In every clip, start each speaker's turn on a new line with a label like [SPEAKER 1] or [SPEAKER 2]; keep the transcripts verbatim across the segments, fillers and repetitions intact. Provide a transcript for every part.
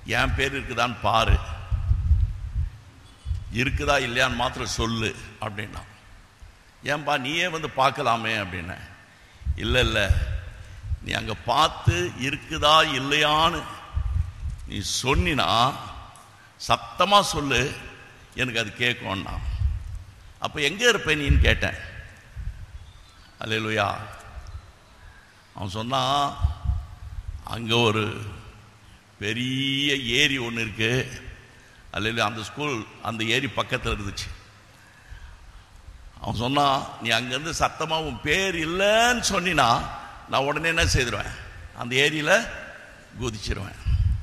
[SPEAKER 1] என் பேர் இருக்குதான்னு பாரு, இருக்குதா இல்லையான்னு மாத்திரம் சொல்லு அப்படின்னா. ஏன்பா நீயே வந்து பார்க்கலாமே அப்படின்ன. இல்லை இல்லை, நீ அங்கே பார்த்து இருக்குதா இல்லையான்னு நீ சொன்னினா சத்தமாக சொல்லு, எனக்கு அது கேட்கும்னா. அப்போ எங்கே இருப்பேன் நீன்னு கேட்டேன். அல்லேலூயா. அவன் சொன்னான், அங்கே ஒரு பெரிய ஏரி ஒன்று இருக்கு. அல்லேலூயா. அந்த ஸ்கூல் அந்த ஏரி பக்கத்தில் இருந்துச்சு. அவன் சொன்னான், நீ அங்கேருந்து சத்தமாக உன் பேர் இல்லைன்னு சொன்னினா நான் உடனே என்ன செய்திருவேன், அந்த ஏரியில் குதிச்சிருவேன்.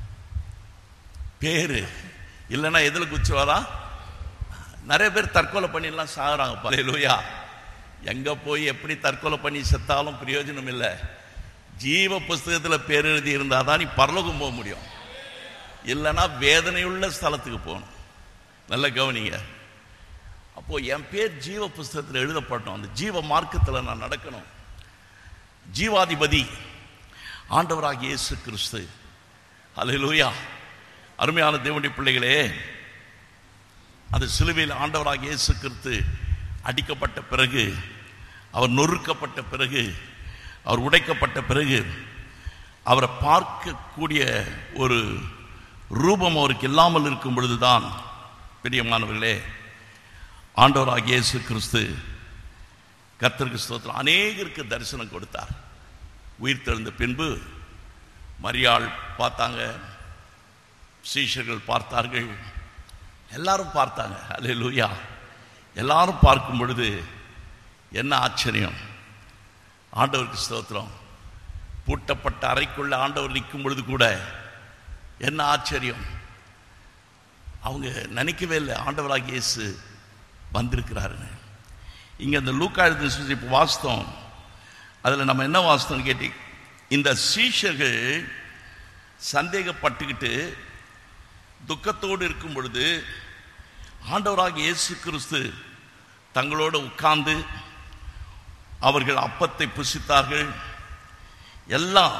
[SPEAKER 1] பேர் இல்லைன்னா எதில் குதிச்சுவாரா? நிறைய பேர் தற்கொலை பண்ணிடலாம் சாகுறாங்க. அல்லேலூயா. எங்கே போய் எப்படி தற்கொலை பண்ணி செத்தாலும் பிரயோஜனம் இல்லை. ஜீவ புஸ்தகத்தில் பேர் எழுதி இருந்தால் தான் நீ பரலோகம் போக முடியும். இல்லைன்னா வேதனையுள்ள ஸ்தலத்துக்கு போகணும். நல்ல கவனிங்க. அப்போ என் பேர் ஜீவ புஸ்தகத்தில் எழுதப்படணும். அந்த ஜீவ மார்க்கத்தில் நான் நடக்கணும். ஜீவாதிபதி ஆண்டவராகிய இயேசு கிறிஸ்து. அல்லேலூயா. அருமையான தேவனுடைய பிள்ளைகளே, அந்த சிலுவையில் ஆண்டவராகிய இயேசு கிறிஸ்து அடிக்கப்பட்ட பிறகு, அவர் நொறுக்கப்பட்ட பிறகு, அவர் உடைக்கப்பட்ட பிறகு, அவரை பார்க்கக்கூடிய ஒரு ரூபம் அவருக்கு இல்லாமல் இருக்கும் பொழுதுதான் பிரியமானவர்களே ஆண்டவராகிய இயேசு கிறிஸ்து கர்த்தருக்கு ஸ்தோத்திரம் அநேகருக்கு தரிசனம் கொடுத்தார். உயிர் தெழுந்த பின்பு மரியாள் பார்த்தாங்க, சீஷர்கள் பார்த்தார்கள், எல்லாரும் பார்த்தாங்க. அல்லேலூயா. எல்லாரும் பார்க்கும் பொழுது என்ன ஆச்சரியம். ஆண்டவருக்கு ஸ்தோத்திரம். பூட்டப்பட்ட அறைக்குள்ள ஆண்டவர் நிற்கும் பொழுது கூட என்ன ஆச்சரியம். அவங்க நினைக்கவே இல்லை ஆண்டவராகிய இயேசு வந்திருக்கிறாருன்னு. இங்கே அந்த லூக்கா எழுதின சுவிசேஷம் இப்போ வாஸ்தவம். அதில் நம்ம என்ன வாஸ்தவம்னு கேட்டி, இந்த சீஷர்கள் சந்தேகப்பட்டுக்கிட்டு துக்கத்தோடு இருக்கும் பொழுது ஆண்டவராகிய இயேசு கிறிஸ்து தங்களோடு உட்கார்ந்து அவர்கள் அப்பத்தை புசித்தார்கள். எல்லாம்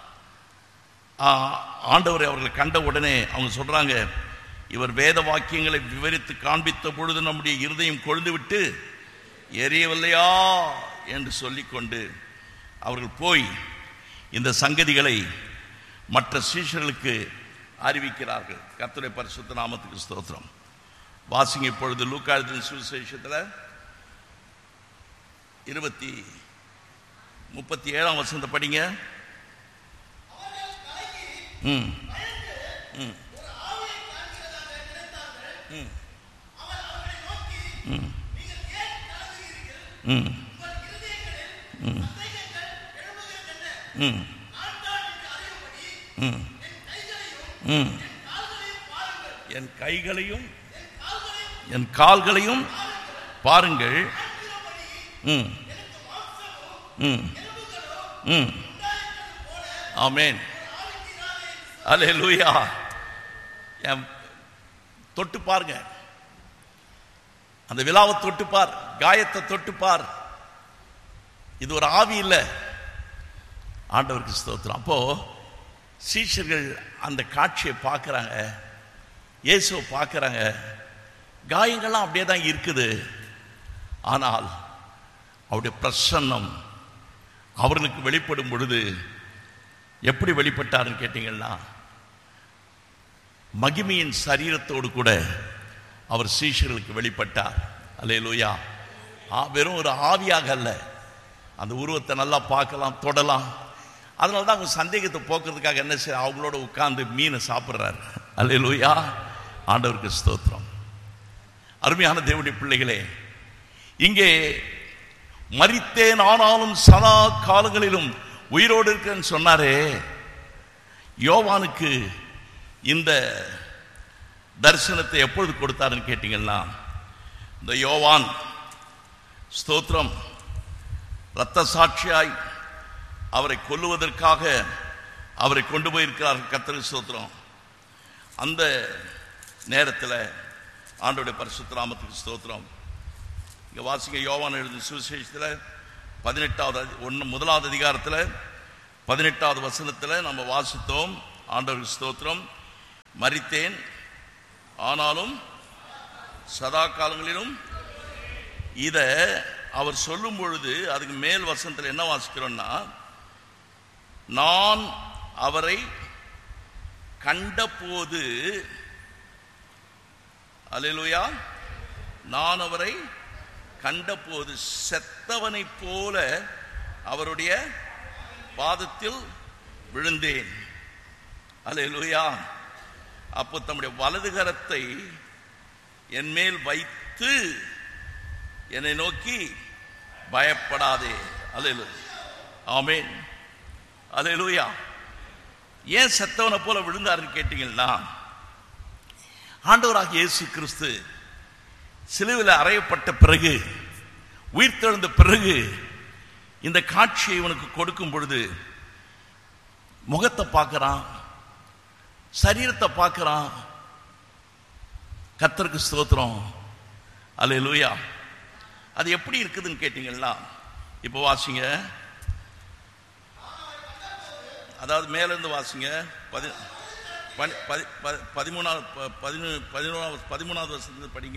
[SPEAKER 1] ஆண்டவரை அவர்கள் கண்ட உடனே அவங்க சொல்றாங்க, இவர் வேத வாக்கியங்களை விவரித்து காண்பித்த பொழுது நம்முடைய இருதயம் கொழுந்து விட்டு எரியவில்லையா என்று சொல்லிக்கொண்டு அவர்கள் போய் இந்த சங்கதிகளை மற்ற சீஷர்களுக்கு அறிவிக்கிறார்கள். கர்த்தருடைய பரிசுத்த நாமத்துக்கு ஸ்தோத்திரம். வாசிங்க இப்பொழுது லூக்கா எழுதின சுவிசேஷத்தில் இருபத்தி முப்பத்தி ஏழாம் வசனத்தை படிங்க. ம் ம் ம் ம் ம் ம் ம் ம் என் கைகளையும் என் கால்களையும் பாருங்கள். ம் ம் ம் ஆமென். அல்லேலூயா. என் தொட்டு பாருங்க, அந்த விழாவை தொட்டு பார், காயத்தை தொட்டு பார். இது ஒரு ஆவி இல்லை. ஆண்டவருக்கு ஸ்தோத்திரம். அப்போ சீஷர்கள் அந்த காட்சியை பார்க்குறாங்க, இயேசுவை பார்க்குறாங்க. காயங்கள்லாம் அப்படியே தான் இருக்குது. ஆனால் அவருடைய பிரசன்னம் அவர்களுக்கு வெளிப்படும் பொழுது எப்படி வெளிப்பட்டாருன்னு கேட்டீங்கன்னா, மகிமையின் சரீரத்தோடு கூட அவர் சீஷர்களுக்கு வெளிப்பட்டார். அல்லேலூயா. வெறும் ஒரு ஆவியாக அல்ல, அந்த உருவத்தை நல்லா பார்க்கலாம், தொடலாம். அதனால தான் அவங்க சந்தேகத்தை போக்குறதுக்காக என்ன செய்ய, அவங்களோட உட்கார்ந்து மீனை சாப்பிட்றாரு. அல்லேலூயா. ஆண்டவருக்கு ஸ்தோத்திரம். அருமையான தேவனுடைய பிள்ளைகளே, இங்கே மரித்தேன் ஆனாலும் சதா காலங்களிலும் உயிரோடு இருக்கேன்னு சொன்னாரே, யோவானுக்கு இந்த தரிசனத்தை எப்பொழுது கொடுத்தாருன்னு கேட்டீங்கன்னா, இந்த யோவான் ஸ்தோத்திரம் இரத்த சாட்சியாய் அவரை கொல்லுவதற்காக அவரை கொண்டு போயிருக்கிறார்கள். கர்த்தருக்கு ஸ்தோத்திரம். அந்த நேரத்தில் ஆண்டவருடைய பரிசுத்த நாமத்துக்கு ஸ்தோத்திரம். இங்கே வாசிங்க, யோவான் எழுதின சுவிசேஷத்தில் பதினெட்டாவது ஒன்று முதலாவது அதிகாரத்தில் பதினெட்டாவது வசனத்தில் நம்ம வாசித்தோம். ஆண்டவருக்கு ஸ்தோத்திரம். மரித்தேன், ஆனாலும் சதா காலங்களிலும். இத அவர் சொல்லும் பொழுது அதுக்கு மேல் வசனத்தில் என்ன வாசிக்கிறோம்னா, நான் அவரை கண்டபோது, அல்லேலூயா, நான் அவரை கண்டபோது செத்தவனைப் போல அவருடைய பாதத்தில் விழுந்தேன். அல்லேலூயா. அப்போ தம்முடைய வலது கரத்தை என் மேல் வைத்து என்னை நோக்கி பயப்படாதே. அல்லேலூயா, ஆமென், அல்லேலூயா. ஏன் செத்தவனை போல விழுந்தாருன்னு கேட்டீங்கன்னா, ஆண்டவராகிய இயேசு கிறிஸ்து சிலுவையில் அறையப்பட்ட பிறகு, உயிர்த்தெழுந்த பிறகு இந்த காட்சியை இவனுக்கு கொடுக்கும் பொழுது முகத்தை பார்க்கிறான், சரீரத்தை பார்க்கிறான். கர்த்தருக்கு ஸ்தோத்திரம், அல்லேலூயா. அது எப்படி இருக்குதுன்னு கேட்டீங்கன்னா, இப்போ வாசிங்க, அதாவது மேலிருந்து வாசிங்க. பதி பதிமூணாவது பதினொன்றாவது பதிமூணாவது வருஷத்துல படிங்க.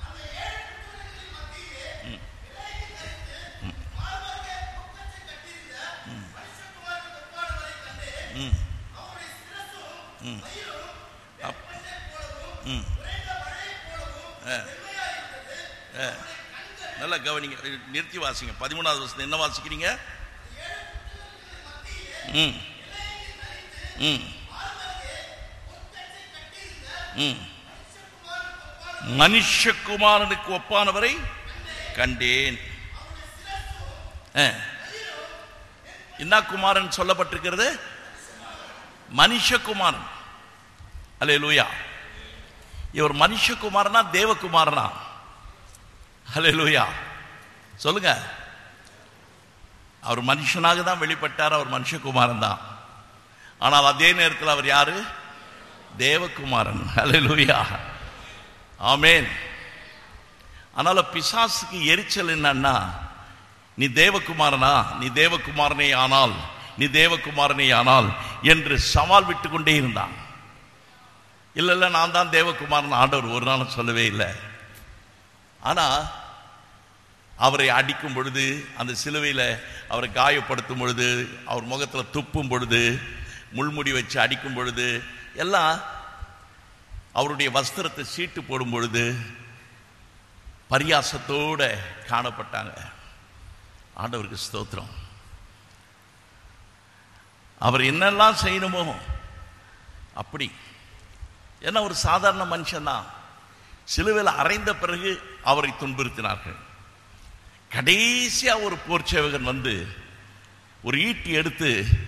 [SPEAKER 1] நல்லா கவனிங்க, நிறுத்தி வாசிங்க. பதிமூணாவது வருஷத்துல என்ன வாசிக்கிறீங்க? ம் ம் ம் மனுஷகுமாரனுக்கு ஒப்பானவரை கண்டேன். என்ன குமாரன் சொல்லப்பட்டிருக்கிறது? மனுஷகுமாரன். அல்லேலூயா. இவர் மனுஷகுமாரனா தேவகுமாரனா? அல்லேலூயா, சொல்லுங்க. அவர் மனுஷனாக தான் வெளிப்பட்டார், அவர் மனுஷகுமாரன் தான். ஆனால் அதே நேரத்தில் அவர் யாரு? தேவகுமாரன். அல்லேலூயா, ஆமென். அதனால பிசாசுக்கு எரிச்சல் என்னன்னா, நீ தேவகுமாரனா, நீ தேவகுமாரனே ஆனால், நீ தேவகுமாரனே ஆனால் என்று சவால் விட்டு கொண்டே இருந்தான். இல்ல இல்ல நான் தான் தேவகுமாரன் ஆண்டவர் ஒரு நாளும் சொல்லவே இல்லை. ஆனா அவரை அடிக்கும் பொழுது, அந்த சிலுவையில் அவரை காயப்படுத்தும் பொழுது, அவர் முகத்தில் துப்பும் பொழுது, முள்முடி வச்சு அடிக்கும் பொழுது, எல்லாம் அவருடைய வஸ்திரத்தை சீட்டு போடும் பொழுது பரியாசத்தோடு காணப்பட்டாங்க. ஆண்டவருக்கு ஸ்தோத்திரம். அவர் என்னெல்லாம் செய்யணுமோ அப்படி. ஏன்னா ஒரு சாதாரண மனுஷன்தான். சிலுவையில் அறைந்த பிறகு அவரை துன்புறுத்தினார்கள். கடைசியா ஒரு போர் சேவகன் வந்து ஒரு ஈட்டி எடுத்து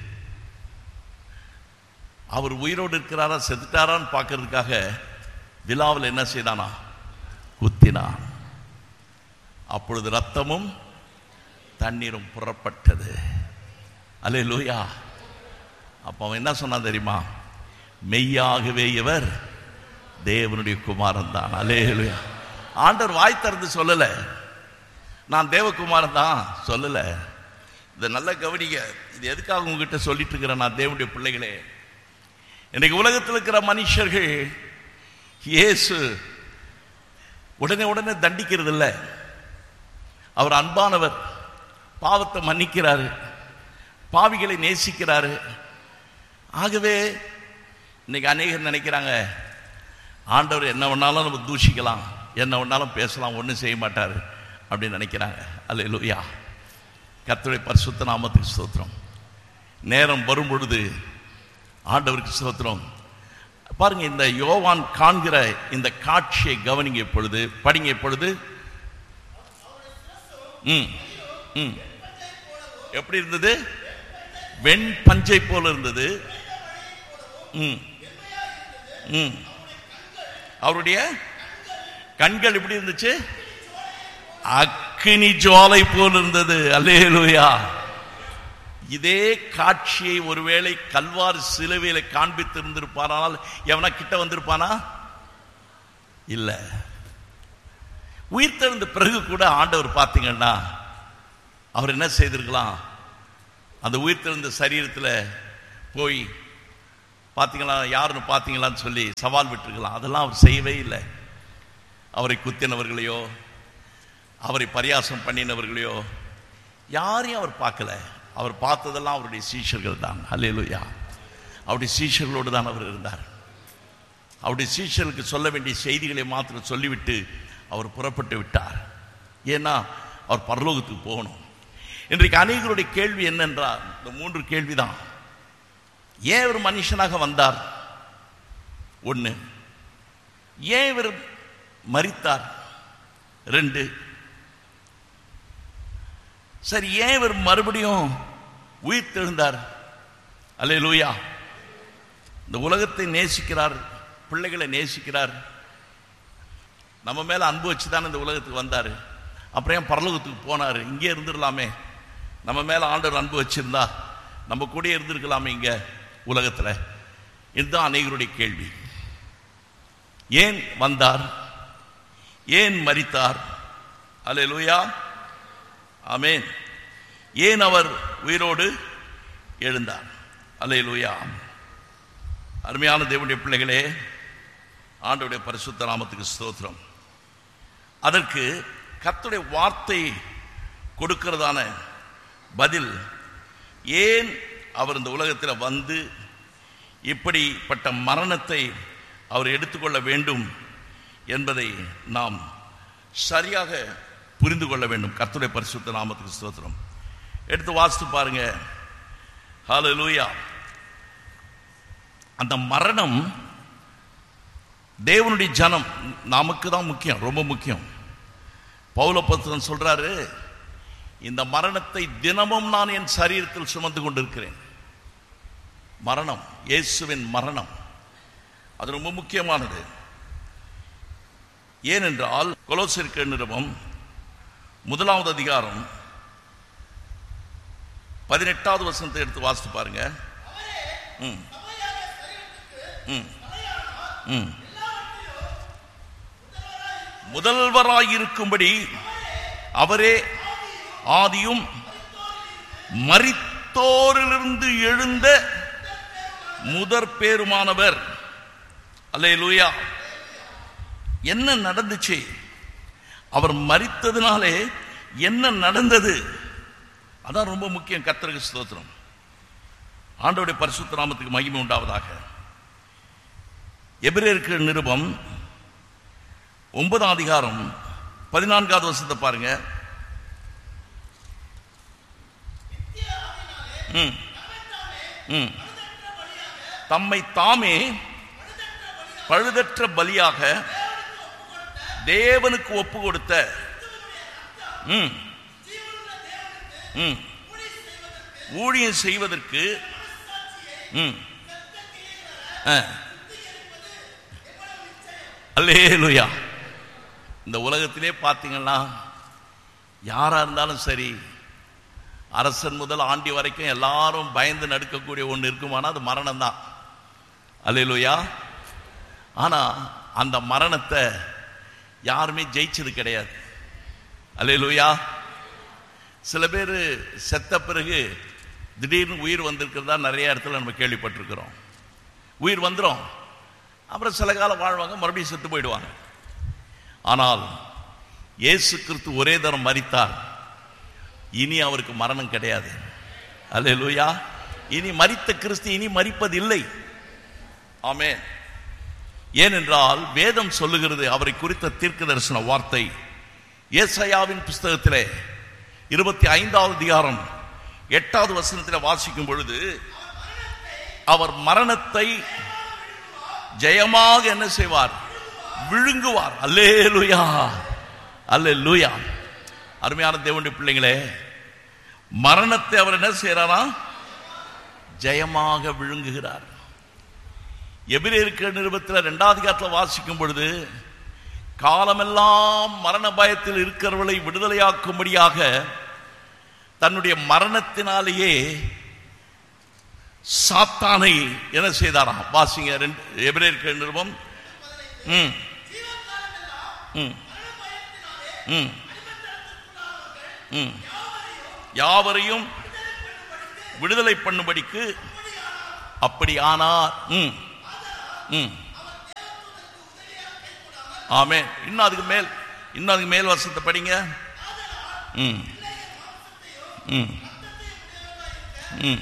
[SPEAKER 1] அவர் உயிரோடு இருக்கிறாரா செத்துட்டாரான்னு பார்க்கறதுக்காக விழாவில் என்ன செய்தானா? குத்தினான். அப்பொழுது ரத்தமும் தண்ணீரும் புறப்பட்டது. அல்லேலூயா. அப்ப அவன் என்ன சொன்னான் தெரியுமா? மெய்யாகவே இவர் தேவனுடைய குமாரன் தான். அல்லேலூயா. ஆண்டவர் வாய் திறந்து சொல்லல, நான் தேவகுமாரன் தான் சொல்லல. இதை நல்ல கவனிங்க. இது எதுக்காக உங்ககிட்ட சொல்லிட்டு இருக்கிறேன்? நான் தேவனுடைய பிள்ளைகளே, இன்னைக்கு உலகத்தில் இருக்கிற மனுஷர்கள் இயேசு உடனே உடனே தண்டிக்கிறது இல்லை. அவர் அன்பானவர், பாவத்தை மன்னிக்கிறாரு, பாவிகளை நேசிக்கிறாரு. ஆகவே இன்னைக்கு அநேகர் நினைக்கிறாங்க, ஆண்டவர் என்ன வேணாலும் நம்ம தூஷிக்கலாம், என்ன வேணாலும் பேசலாம், ஒன்றும் செய்ய மாட்டார் அப்படின்னு நினைக்கிறாங்க. அல்லேலூயா. கர்த்தருடைய பரிசுத்த நாமத்துக்கு ஸ்தோத்திரம். நேரம் வரும் பொழுது ஆண்டவருக்கு ஸ்தோத்திரம். பாருங்க, இந்த யோவான் காண்கிற இந்த காட்சியை கவனிங்க. இப்பொழுது படிங்க. இப்பொழுது ம் ம் எப்படி இருந்தது? வெண் பஞ்சை போல இருந்தது. ம் ம் அவருடைய கண்கள் எப்படி இருந்துச்சு? அக்கினி ஜுவாலை போல் இருந்தது. அல்லேலூயா. இதே காட்சியை ஒருவேளை கல்வாரி சிலுவையில காண்பித்து இருந்திருப்பானால் எவனா கிட்ட வந்திருப்பானா? இல்ல. உயிர்த்தெழுந்த பிறகு கூட ஆண்டவர் பார்த்தீங்கன்னா அவர் என்ன செய்திருக்கலாம்? அந்த உயிர்த்தெழுந்த சரீரத்தில் போய் பார்த்தீங்களா, யாருன்னு பார்த்தீங்களான்னு சொல்லி சவால் விட்டுருக்கலாம். அதெல்லாம் அவர் செய்யவே இல்லை. அவரை குத்தினவர்களையோ அவரை பரியாசம் பண்ணினவர்களையோ யாரையும் அவர் பார்க்கல. அவர் பார்த்ததெல்லாம் அவருடைய சீஷர்கள் தான். அல்லேலூயா. அவருடைய சீஷர்களோடு தான் அவர் இருந்தார். அவருடைய சீஷர்களுக்கு சொல்ல வேண்டிய செய்திகளை மாத்திரம் சொல்லிவிட்டு அவர் புறப்பட்டு விட்டார். ஏன்னா அவர் பரலோகத்துக்கு போகணும். இன்றைக்கு அநேகருடைய கேள்வி என்னென்றால் இந்த மூன்று கேள்விதான். ஏன் இவர் மனுஷனாக வந்தார்? ஒன்று, ஏன் இவர் மரித்தார்? ரெண்டு, சரி ஏன் இவர் மறுபடியும் உயிர் தெழுந்தார்? அல்லேலூயா. இந்த உலகத்தை நேசிக்கிறார், பிள்ளைகளை நேசிக்கிறார், நம்ம மேல அன்பு வச்சு தான் இந்த உலகத்துக்கு வந்தார். அப்புறம் ஏன் பரலோகத்துக்கு போனார்? இங்கே இருந்துடலாமே. நம்ம மேல ஆண்டவர் அன்பு வச்சிருந்தா நம்ம கூட இருந்திருக்கலாமே இங்க உலகத்துல. இதுதான் அநேகருடைய கேள்வி. ஏன் வந்தார்? ஏன் மரித்தார்? அல்லேலூயா, ஆமென். ஏன் அவர் உயிரோடு எழுந்தார்? அல்லேலூயா. அருமையான தேவனுடைய பிள்ளைகளே, ஆண்டவருடைய பரிசுத்த நாமத்துக்கு ஸ்தோத்திரம். அதற்கு கர்த்தருடைய வார்த்தை கொடுக்கிறதான பதில், ஏன் அவர் இந்த உலகத்தில் வந்து இப்படிப்பட்ட மரணத்தை அவர் எடுத்துக்கொள்ள வேண்டும் என்பதை நாம் சரியாக புரிந்து கொள்ள வேண்டும். கர்த்தருடைய பரிசுத்த நாமத்துக்கு ஸ்தோத்திரம். எடுத்து வாசித்து பாருங்க. ஹல்லேலூயா. அந்த மரணம் தேவனுடைய ஜனம் நமக்கு தான் முக்கியம், ரொம்ப முக்கியம். பவுலப்போஸ்தலன் சொல்றாரு, இந்த மரணத்தை தினமும் நான் என் சரீரத்தில் சுமந்து கொண்டிருக்கிறேன். மரணம், இயேசுவின் மரணம், அது ரொம்ப முக்கியமானது. ஏனென்றால் கொலோசியர் நிருபம் முதலாவது அதிகாரம் பதினெட்டாவது வசனத்தை எடுத்து வாசித்து பாருங்க. ம் ம் ம் முதல்வராயிருக்கும்படி அவரே ஆதியும் மரித்தோரிலிருந்து எழுந்த முதற் பேருமானவர். அல்லேலூயா. என்ன நடந்துச்சு? அவர் மரித்ததினாலே என்ன நடந்தது? அதான் ரொம்ப முக்கியம். கர்த்தருக்கு ஸ்தோத்திரம். ஆண்டவருடைய பரிசுத்த நாமத்துக்கு மகிமை உண்டாவதாக. எபிரேயருக்கு நிருபம் ஒன்பதாம் அதிகாரம் பதினான்காவது வசனத்தை பாருங்க. ம் ம் தம்மை தாமே பழுதற்ற பலியாக தேவனுக்கு ஒப்பு கொடுத்த ம் ம் ஊழியம் செய்வதற்கு ம் அல்லேலூயா. இந்த உலகத்திலே பார்த்தீங்கன்னா யாரா இருந்தாலும் சரி, அரசன் முதல் ஆண்டி வரைக்கும் எல்லாரும் பயந்து நடுக்கக்கூடிய ஒன்று இருக்குமானா அது மரணம் தான். அல்லேலூயா. ஆனா அந்த மரணத்தை யாருமே ஜெயிச்சது கிடையாது. அல்லேலூயா. சில பேர் செத்த பிறகு திடீர்னு உயிர் வந்திருக்கிறதா நிறைய இடத்துல நம்ம கேள்விப்பட்டிருக்கிறோம். உயிர் வந்துடும், அப்புறம் சில காலம் வாழ்வாங்க, மறுபடியும் செத்து போயிடுவாங்க. ஆனால் இயேசு கிறிஸ்து ஒரே தரம் மரித்தார், இனி அவருக்கு மரணம் கிடையாது. அல்லேலூயா. இனி மரித்த கிறிஸ்து இனி மரிப்பதில்லை. ஆமென். ஏனென்றால் வேதம் சொல்லுகிறது, அவரை குறித்த தீர்க்க தரிசன வார்த்தை ஏசாயாவின் புஸ்தகத்திலே இருபத்தி ஐந்தாவது அதிகாரம் எட்டாவது வசனத்தில் வாசிக்கும் பொழுது, அவர் மரணத்தை ஜெயமாக என்ன செய்வார்? விழுங்குவார். அல்லேலூயா, அல்லேலூயா. அருமையான தேவனுடைய பிள்ளைங்களே, மரணத்தை அவர் என்ன செய்யறாரா? ஜெயமாக விழுங்குகிறார். எபிரேயர் நிருபத்தில் இரண்டாவது அதிகாரத்தில் வாசிக்கும் பொழுது, காலமெல்லாம் மரண பயத்தில் இருக்கிறவர்களை விடுதலையாக்கும்படியாக தன்னுடைய மரணத்தினாலேயே சாத்தானை என்ன செய்தாராம்? வாசிங்க எபிரேயர் நிருபம். ம் ம் ம் ம் யாவரையும் விடுதலை பண்ணும்படிக்கு அப்படி ஆனார். ம் ம் ஆமென். இன்னும் அதுக்கு மேல் இன்னும் அதுக்கு மேல் வசனத்தை படிங்க. ம் ம் ம்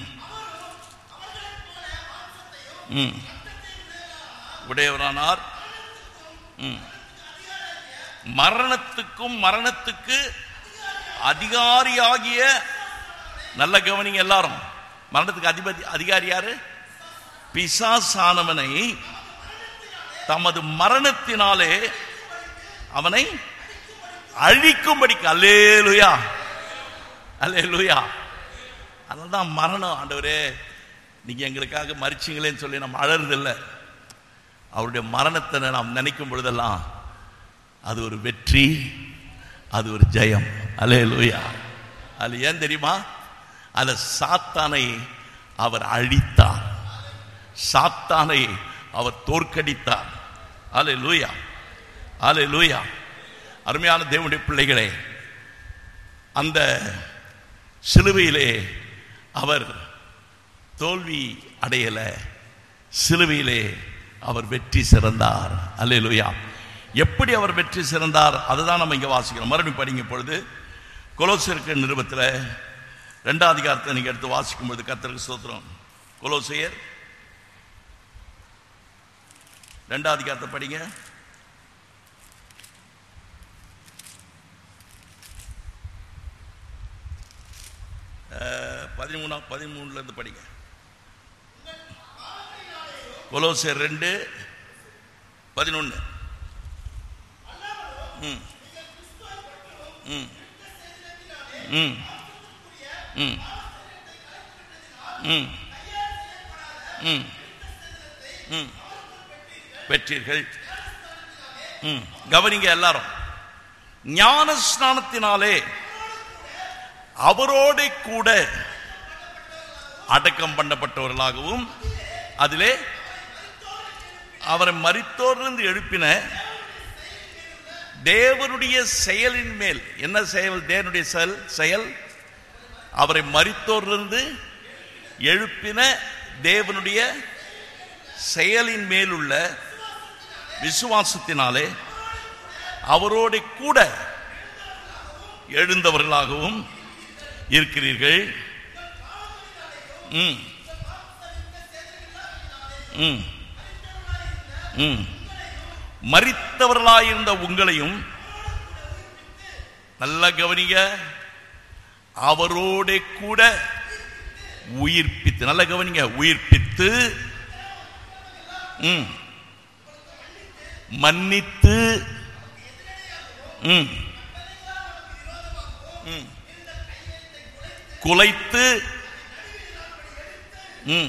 [SPEAKER 1] ம் உடையவரானார். ம் மரணத்துக்கும் மரணத்துக்கு அதிகாரியாகிய, நல்ல கவனிங்க எல்லாரும், மரணத்துக்கு அதிபதி அதிகாரி யாரு? பிசாசானவனை தமது மரணத்தினாலே அவனை அழிக்கும்படிக்கு. அல்லேலூயா அல்லேலூயா. அதனால்தான் மரணம், ஆண்டவரே நீங்க எங்களுக்காக மரிச்சிங்களேன்னு சொல்லி நம்ம அழறதில்லை. அவருடைய மரணத்தை நாம் நினைக்கும் பொழுதெல்லாம் அது ஒரு வெற்றி, அது ஒரு ஜெயம். அல்லேலூயா. அது ஏன் தெரியுமா? அந்த சாத்தானை அவர் அழித்தார், சாத்தானை அவர் தோற்கடித்தார். அல்லேலூயா அல்லேலூயா. அருமையான தேவனுடைய பிள்ளைகளே, அந்த சிலுவையிலே அவர் தோல்வி அடையல, சிலுவையிலே அவர் வெற்றி சிறந்தார். அல்லேலூயா. எப்படி அவர் வெற்றி சிறந்தார் அதுதான் நம்ம இங்க வாசிக்கிறோம். மறுபடியும் படிங்க. பொழுது கொலோசியருக்கு நிருபத்தில் ரெண்டாம் அதிகாரத்தை நீங்க எடுத்து வாசிக்கும் பொழுது கர்த்தருக்கு ஸ்தோத்திரம். கொலோசியர் ரெண்டாம் அதிகாரத்தை படிங்க. பதிமூணா பதிமூணுல இருந்து படிங்க. கொலோசியர் ரெண்டு பதினொன்னு. ம் ம் ம் ம் ம் ம் ம் பெற்றீர்கள். ம் கவனிங்க எல்லாரும். ஞான ஸ்நானத்தினாலே அவரோட கூட அடக்கம் பண்ணப்பட்டவர்களாகவும், அதிலே அவரை மரித்தோரிலிருந்து எழுப்பின தேவனுடைய செயலின் மேல். என்ன செயல்? தேவனுடைய செயல் செயல் அவரை மரித்தோரிலிருந்து எழுப்பின தேவனுடைய செயலின் மேலுள்ள விசுவாசத்தினாலே அவரோட கூட எழுந்தவர்களாகவும் இருக்கிறீர்கள். ம் ம் ம் மரித்தவர்களாயிருந்த உங்களையும், நல்ல கவனிங்க, அவரோட கூட உயிர்ப்பித்து, நல்ல கவனிங்க, உயிர்ப்பித்து ம் மன்னித்து ம் ம் குலைத்து ம்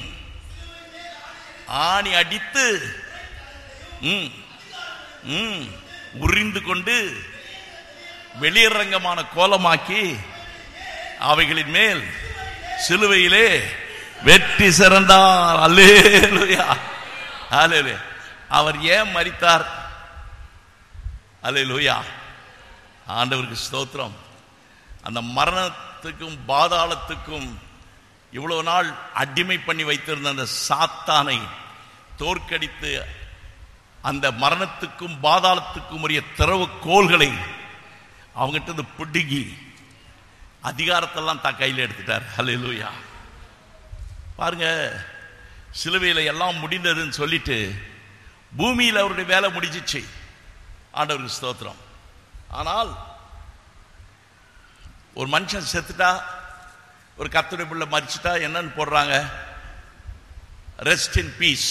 [SPEAKER 1] ஆணி அடித்து ம் ம் உறிந்து கொண்டு வெளியரங்கமான கோலமாக்கி அவைகளின் மேல் சிலுவையிலே வெற்றி சிறந்தார். அல்லேலூயா அல்லேலூயா. அவர் ஏன் மரித்தார்? அல்லேலூயா. ஆண்டவருக்கு ஸ்தோத்திரம். அந்த மரணத்துக்கும் பாதாளத்துக்கும் இவ்வளவு நாள் அடிமை பண்ணி வைத்திருந்த அந்த சாத்தானை தோற்கடித்து, அந்த மரணத்துக்கும் பாதாளத்துக்கும் உரிய திறவு கோல்களை அவங்ககிட்ட இருந்து பிடுங்கி அதிகாரத்தெல்லாம் தான் கையில் எடுத்துட்டார். அல்லேலூயா. பாருங்க, சிலுவையில் எல்லாம் முடிந்ததுன்னு சொல்லிட்டு பூமியில் அவருடைய வேலை முடிஞ்சிச்சு. ஆண்டவருக்கு ஸ்தோத்திரம். ஆனால் ஒரு மனுஷன் செத்துட்டா, ஒரு கர்த்தருடைய பிள்ளை மரிச்சிட்டா என்னன்னு போடுறாங்க? Rest in peace.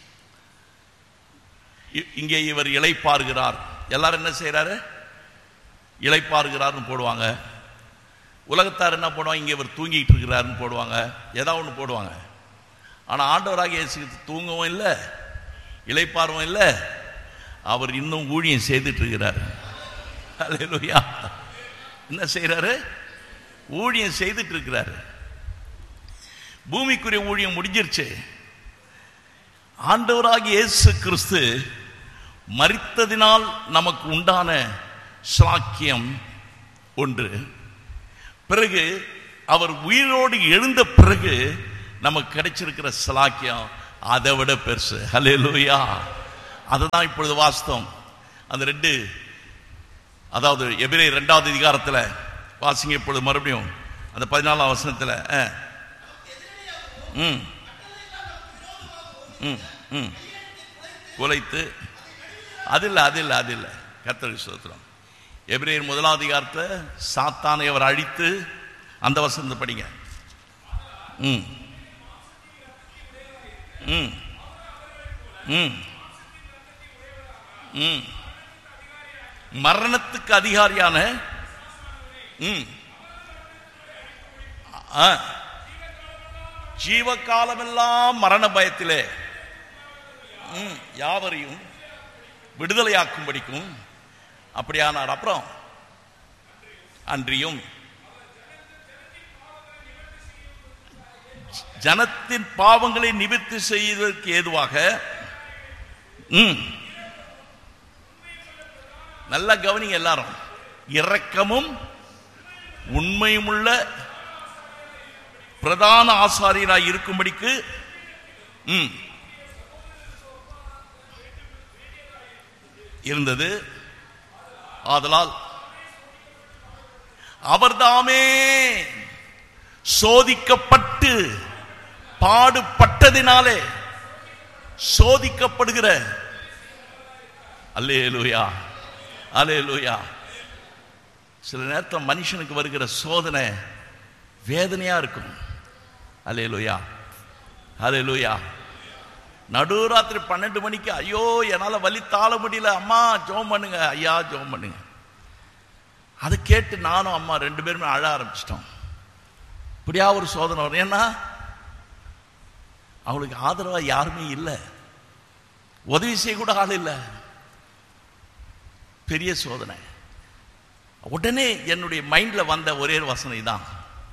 [SPEAKER 1] இங்கே இவர் இளைப்பாறுகிறார். எல்லாரும் என்ன செய்யறாரு? இளைப்பாறுகிறார்னு போடுவாங்க. உலகத்தார் என்ன போடுவாங்க? இங்கே இவர் தூங்கிட்டு இருக்கிறாருன்னு போடுவாங்க. ஏதாவது ஒன்று போடுவாங்க. ஆனால் ஆண்டவராக இயேசு தூங்கவும் இல்லை, இளைப்பாறவும் இல்லை. அவர் இன்னும் ஊழியம் செய்துட்டு இருக்கிறார். அல்லேலூயா. என்ன செய்யறாரு? ஊழியம் செய்துட்டு இருக்கிறாரு. பூமிக்குரிய ஊழியம் முடிஞ்சிருச்சு. ஆண்டவராகிய இயேசு கிறிஸ்து மரித்ததினால் நமக்கு உண்டான சாக்கியம் ஒன்று. பிறகு அவர் உயிரோடு எழுந்த பிறகு நமக்கு கிடைச்சிருக்கிற சலாக்கியம் அதை விட பெருசு. ஹல்லேலூயா. அதுதான் இப்பொழுது வாஸ்தவம். அந்த ரெண்டு, அதாவது எபிரேயர் இரண்டாவது அதிகாரத்தில் வாசிங்க இப்பொழுது மறுபடியும் அந்த பதினாலாம் வசனத்தில். ம் ம் ம் குலைத்து அது இல்லை அது இல்லை அது இல்லை கர்த்தருக்கு ஸ்தோத்திரம். எபிரேயர் முதலாம் அதிகாரத்தில் சாத்தானை அவர் அழித்து, அந்த வசனத்தை படிங்க. ம் ம் ம் ம் மரணத்துக்கு அதிகாரியான ம் ஜீவகாலமெல்லாம் மரண பயத்திலே ம் யாவரையும் விடுதலையாக்கும் படிக்கும் அப்படியானார். அப்புறம் அன்றியும் ஜனத்தின் பாவங்களை நிவர்த்தி செய்வதற்கு ஏதுவாக ம் நல்ல கவனிங்க எல்லாரும், இரக்கமும் உண்மையும் உள்ள பிரதான ஆசாரியராய் இருக்கும்படிக்கு ம் இருந்தது. ஆதலால் அவர்தாமே சோதிக்கப்பட்டு பாடுபட்டதினாலே சோதிக்கப்படுகிற, அல்லேலூயா அல்லேலூயா. சில நேரத்தில் மனுஷனுக்கு வருகிற சோதனை வேதனையா இருக்கும். அல்லேலூயா அல்லேலூயா. நடுராத்திரி பன்னெண்டு மணிக்கு ஐயோ என்னால வலி தாழ முடியல, அம்மா ஜெபம் பண்ணுங்க, ஐயா ஜெபம் பண்ணுங்க. அதை கேட்டு நானும் அம்மா ரெண்டு பேருமே அழ ஆரம்பிச்சிட்டோம். இப்படியா ஒரு சோதனை வரும். ஏன்னா அவளுக்கு ஆதரவா யாருமே இல்லை, உதவி செய்ய கூட ஆள் இல்லை. பெரிய சோதனை. உடனே என்னுடைய மைண்ட்ல வந்த ஒரே வசனை தான்,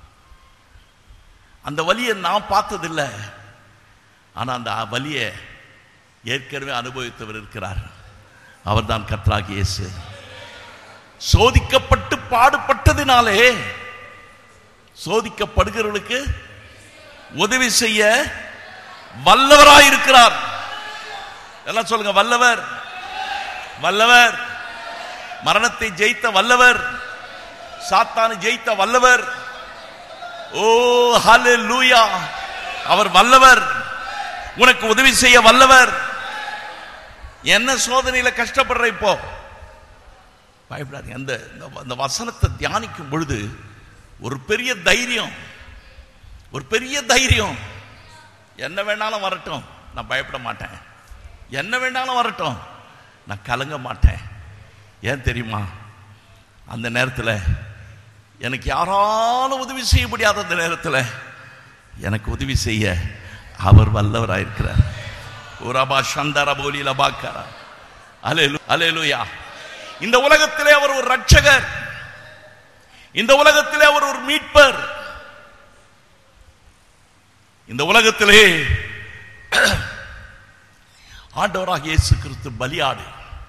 [SPEAKER 1] அந்த வலியை நான் பார்த்ததில்லை, ஆனா அந்த வலியை ஏற்கனவே அனுபவித்தவர் இருக்கிறார். அவர் தான் கர்த்தராகிய இயேசு. சோதிக்கப்பட்டு பாடுபட்டதினாலே சோதிக்கப்படுகிறவர்களுக்கு உதவி செய்ய வல்லவராயிருக்கிறார். எல்லாம் சொல்லுங்க, வல்லவர் வல்லவர். மரணத்தை ஜெயித்த வல்லவர், சாத்தானை ஜெயித்த வல்லவர். ஓ ஹல்லேலூயா. அவர் வல்லவர், உனக்கு உதவி செய்ய வல்லவர். என்ன சோதனையில கஷ்டப்படுற இப்போ பயப்படாதீங்க. அந்த அந்த வசனத்தை தியானிக்கும் பொழுது ஒரு பெரிய தைரியம், ஒரு பெரிய தைரியம். என்ன வேணாலும் வரட்டும், நான் பயப்பட மாட்டேன். என்ன வேணாலும் வரட்டும், நான் கலங்க மாட்டேன். ஏன் தெரியுமா? அந்த நேரத்தில் எனக்கு யாராலும் உதவி செய்ய முடியாத அந்த நேரத்தில் எனக்கு உதவி செய்ய அவர் வல்லவராயிருக்கிறார். அல்லேலூயா. இந்த உலகத்திலே அவர் ஒரு ரட்சகர், இந்த உலகத்திலே அவர் ஒரு மீட்பர், இந்த உலகத்திலே ஆண்டவராக இயேசு கிறிஸ்து பலியாடு.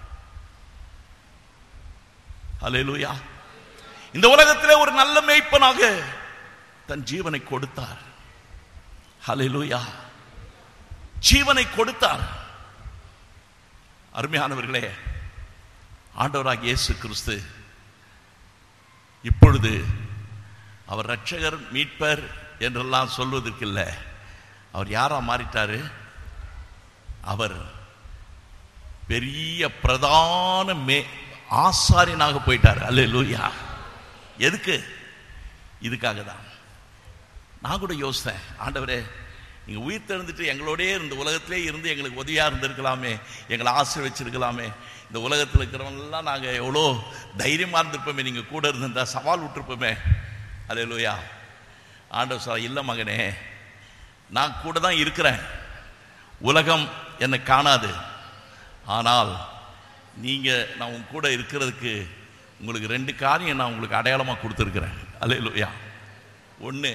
[SPEAKER 1] அல்லேலூயா. இந்த உலகத்திலே ஒரு நல்ல மேய்ப்பனாக தன் ஜீவனை கொடுத்தார். அல்லேலூயா. ஜீவனை கொடுத்தார். அருமையானவர்களே, ஆண்டவராக இயேசு கிறிஸ்து இப்பொழுது அவர் ரட்சகர் மீட்பர் என்றெல்லாம் சொல்வதற்கு இல்லை, அவர் யாரா மாறிட்டாரு? அவர் பெரிய பிரதான மே ஆசாரியனாக போயிட்டார். அல்லேலூயா. எதுக்கு? இதுக்காக தான். நான் கூட யோசித்தேன், ஆண்டவரே நீங்க உயிர் தெழுந்துட்டு எங்களோடே இந்த உலகத்திலே இருந்து எங்களுக்கு உதவியா இருந்திருக்கலாமே, எங்களை ஆசீர்வச்சிருக்கலாமே. இந்த உலகத்தில் இருக்கிறவங்கெல்லாம் நாங்கள் எவ்வளோ தைரியமா இருந்திருப்போமே, நீங்க கூட இருந்திருந்தா சவால் விட்டுருப்போமே. அல்லேலூயா. ஆண்டவர் சொல்ல, இல்லை மகனே, நான் கூட தான் இருக்கிறேன், உலகம் என்னை காணாது, ஆனால் நீங்க நான் உங்க கூட இருக்கிறதுக்கு உங்களுக்கு ரெண்டு காரியம் நான் உங்களுக்கு அடையாளமா கொடுத்துருக்கிறேன். அல்லேலூயா. ஒன்று,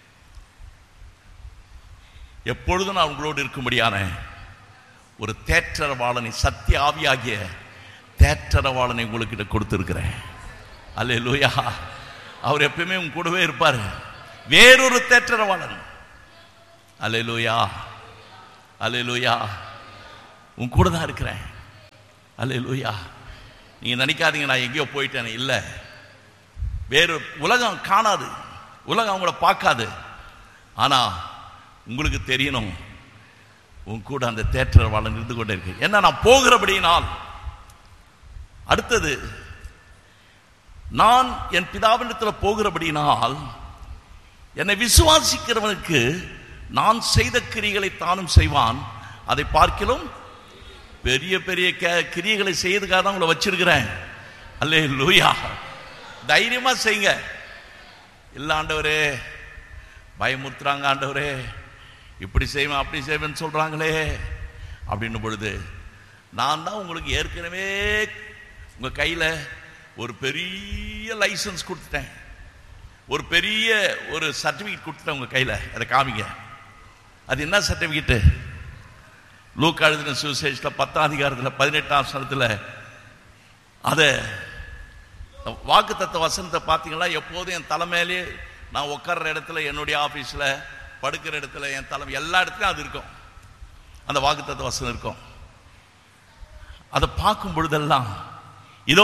[SPEAKER 1] எப்பொழுதும் நான் உங்களோடு இருக்கும்படியான ஒரு தேற்றரவாளனை, சத்திய ஆவியாகிய தேற்றரவாளனை உங்களுக்கு கொடுத்திருக்கிறேன். அல்லேலூயா. அவர் எப்பயுமே உங்க கூடவே இருப்பார். வேறொரு தேற்றரவாளன், அல்லேலூயா, அல்லேலூயா. உன் கூட தான் இருக்கிறேன். அல்லேலூயா. நீங்க நினைக்காதீங்க நான் எங்கேயோ போயிட்டேன். இல்லை, வேறு உலகம் காணாது, உலகம் அவங்கள பார்க்காது. ஆனா உங்களுக்கு தெரியணும், உன் கூட அந்த தேற்றர் வாழ இருந்து கொண்டே இருக்கு. என்ன, நான் போகிறபடியினால் அடுத்தது, நான் என் பிதாவினிடத்தில் போகிறபடியினால் என்னை விசுவாசிக்கிறவனுக்கு நான் செய்த கிரியைகளை தானும் செய்வான், அதை பார்க்கிலும் பெரிய பெரிய கிரியைகளை செய்யறதுக்காக தான் உங்களை வச்சிருக்கிறேன். அல்லேலூயா. தைரியமா செய்யுங்க. இல்ல ஆண்டவரே பயமுறுத்துறாங்க, ஆண்டவரே இப்படி செய்வேன் அப்படி செய்வேன்னு சொல்றாங்களே அப்படின்னு பொழுது, நான் தான் உங்களுக்கு ஏற்கனவே உங்க கையில ஒரு பெரிய லைசன்ஸ் கொடுத்துட்டேன், ஒரு பெரிய ஒரு சர்டிபிகேட் கொடுத்துட்டேன் உங்க கையில. அதை காமிங்க. அது என்ன சர்டிபிகேட்? லூக்கா எழுதின சுவிசேஷத்துல பத்தாம் அதிகாரத்தில் பதினெட்டாம் வசனத்துல அத வாக்குத்தத்த வசனத்தை பார்த்தீங்களா? எப்போதும் என் தலைமையிலே நான் உட்கார்ற இடத்துல, என்னுடைய ஆபீஸ்ல படுக்கிற இடத்துல, என் தலைமை எல்லா இடத்துலையும் அது இருக்கும். அந்த வாக்குத்தத்த வசனம் இருக்கும். அதை பார்க்கும் பொழுதெல்லாம் இதோ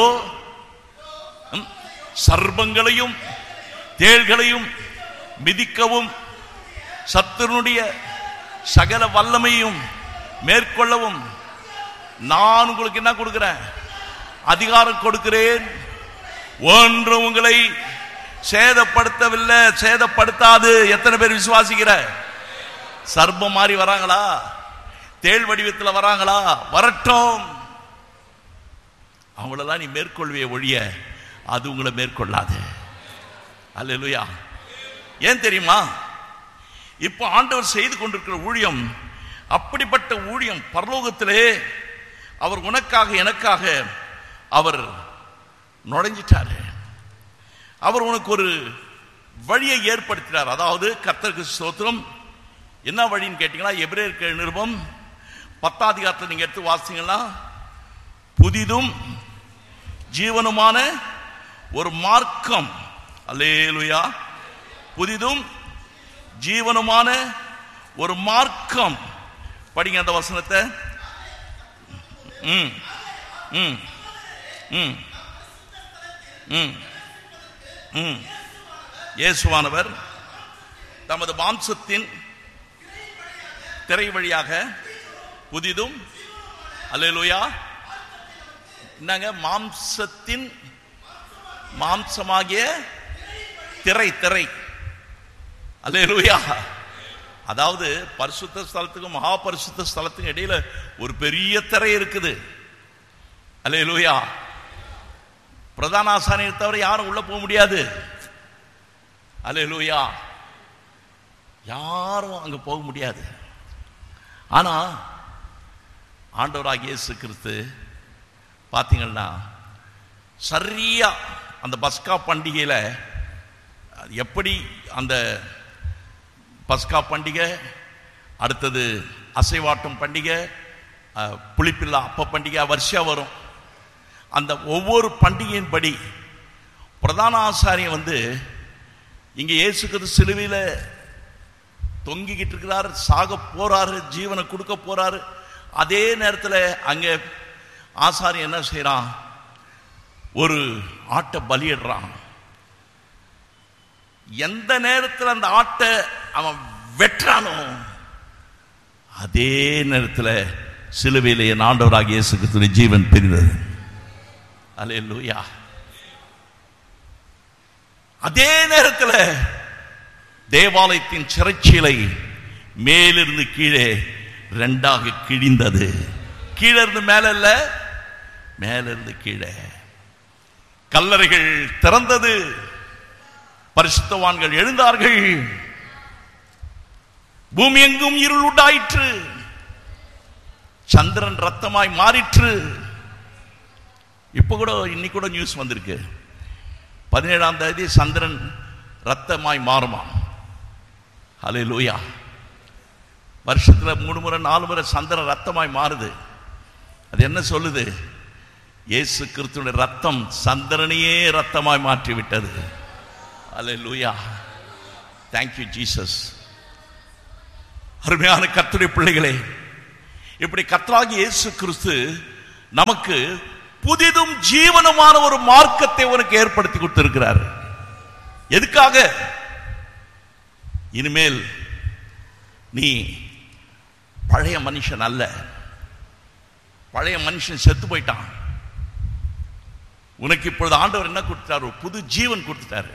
[SPEAKER 1] சர்ப்பங்களையும் தேள்களையும் மிதிக்கவும் சத்துருடைய சகல வல்லமையும் மேற்கொள்ளவும் நான் உங்களுக்கு என்ன கொடுக்கிறேன்? அதிகாரம் கொடுக்கிறேன். ஒன்று உங்களை சேதப்படுத்தவில்லை, சேதப்படுத்தாது. எத்தனை பேர் விசுவாசிக்கிற? சர்ப்பம் மாறி வராங்களா? தேள் வடிவத்தில் வராங்களா? வரட்டும். அவங்களெல்லாம் நீ மேற்கொள்விய ஒழிய அது உங்களை மேற்கொள்ளாது. அல்லேலூயா. ஏன் தெரியுமா? இப்போ ஆண்டவர் செய்து கொண்டிருக்கிற ஊழியம் அப்படிப்பட்ட ஊழியம். பரலோகத்திலே அவர் உனக்காக எனக்காக அவர் நுழைஞ்சிட்டாரு. அவர் உனக்கு ஒரு வழியை ஏற்படுத்தினார். அதாவது கர்த்தருக்கு ஸ்தோத்திரம். என்ன வழின்னு கேட்டீங்களா? எபிரேயர் நிருபம் பத்தாம் அதிகாரத்தை நீங்க எடுத்து வாசிங்கன்னா, புதிதும் ஜீவனுமான ஒரு மார்க்கம். அல்லேலூயா. புதிதும் ஜீவனுமான ஒரு மார்க்கம். படிங்க அந்த வசனத்தை. ம் ம் ம் ம் ம் இயேசுவானவர் தமது மாம்சத்தின் திரை வழியாக புதிதும், அல்லேலூயா, என்னங்க, மாம்சத்தின் மாம்சமாகிய திரை திரை அல்லேலூயா. அதாவது பரிசுத்த ஸ்தலத்துக்கும் மகா பரிசுத்த ஸ்தலத்துக்கும் இடையில ஒரு பெரிய திரை இருக்குது. அல்லேலூயா. பிரதான ஆசாரியரை தவிர யாரும் உள்ள போக முடியாது. அல்லேலூயா. யாரும் அங்க போக முடியாது. ஆனா ஆண்டவராகிய இயேசு கிறிஸ்து பார்த்தீங்கன்னா சரியா அந்த பஸ்கா பண்டிகையில எப்படி அந்த பஸ்கா பண்டிகை, அடுத்தது அசைவாட்டும் பண்டிகை, புளிப்பில்லா அப்ப பண்டிகை வரிசையா வரும். அந்த ஒவ்வொரு பண்டிகையின் படி பிரதான ஆசாரியன் வந்து இங்க இயேசு கிறிஸ்து சிலுவையில தொங்கிக்கிட்டு இருக்கிறார், சாக போறாரு, ஜீவனை கொடுக்க போறாரு. அதே நேரத்தில் அங்க ஆசாரியன் என்ன செய்யறான்? ஒரு ஆட்டை பலியிடுறான். எந்த நேரத்தில் அந்த ஆட்டை அவன் வெற்றானோ அதே நேரத்தில் சிலுவையிலே ஆண்டவராகிய இயேசு கிறிஸ்துவின் ஜீவன் பிரிந்தது. அல்லேலூயா. அதே நேரத்தில் தேவாலயத்தின் சிறைச்சீலை மேலிருந்து கீழே ரெண்டாக கிழிந்தது. கீழே இருந்து மேல இல்ல, மேலிருந்து கீழே. கல்லறைகள் திறந்தது, பரிசுத்தவான்கள் எழுந்தார்கள், பூமி எங்கும் இருள் உண்டாயிற்று, சந்திரன் ரத்தமாய் மாறிற்று. இப்ப கூட இன்னைக்கு கூட நியூஸ் வந்திருக்கு, பதினேழாம் தேதி சந்திரன் ரத்தமாய் மாறுமா. அல்லேலூயா. வருஷத்துல மூணு முறை நாலு முறை சந்திரன் ரத்தமாய் மாறுது. அது என்ன சொல்லுது? இயேசு கிறிஸ்துவின் ரத்தம் சந்திரனையே ரத்தமாய் மாற்றி விட்டது. அல்லேலூயா. Thank you Jesus. அருமையான கர்த்தருடைய பிள்ளைகளே, இப்படி கர்த்தராகிய இயேசு கிறிஸ்து நமக்கு புதிதும் ஜீவனமான ஒரு மார்க்கத்தை உனக்கு ஏற்படுத்தி கொடுத்திருக்கிறார். எதுக்காக? இனிமேல் நீ பழைய மனுஷன் அல்ல. பழைய மனுஷன் செத்து போயிட்டான். உனக்கு இப்பொழுது ஆண்டவர் என்ன கொடுத்தாரு? புது ஜீவன் கொடுத்துட்டாரு.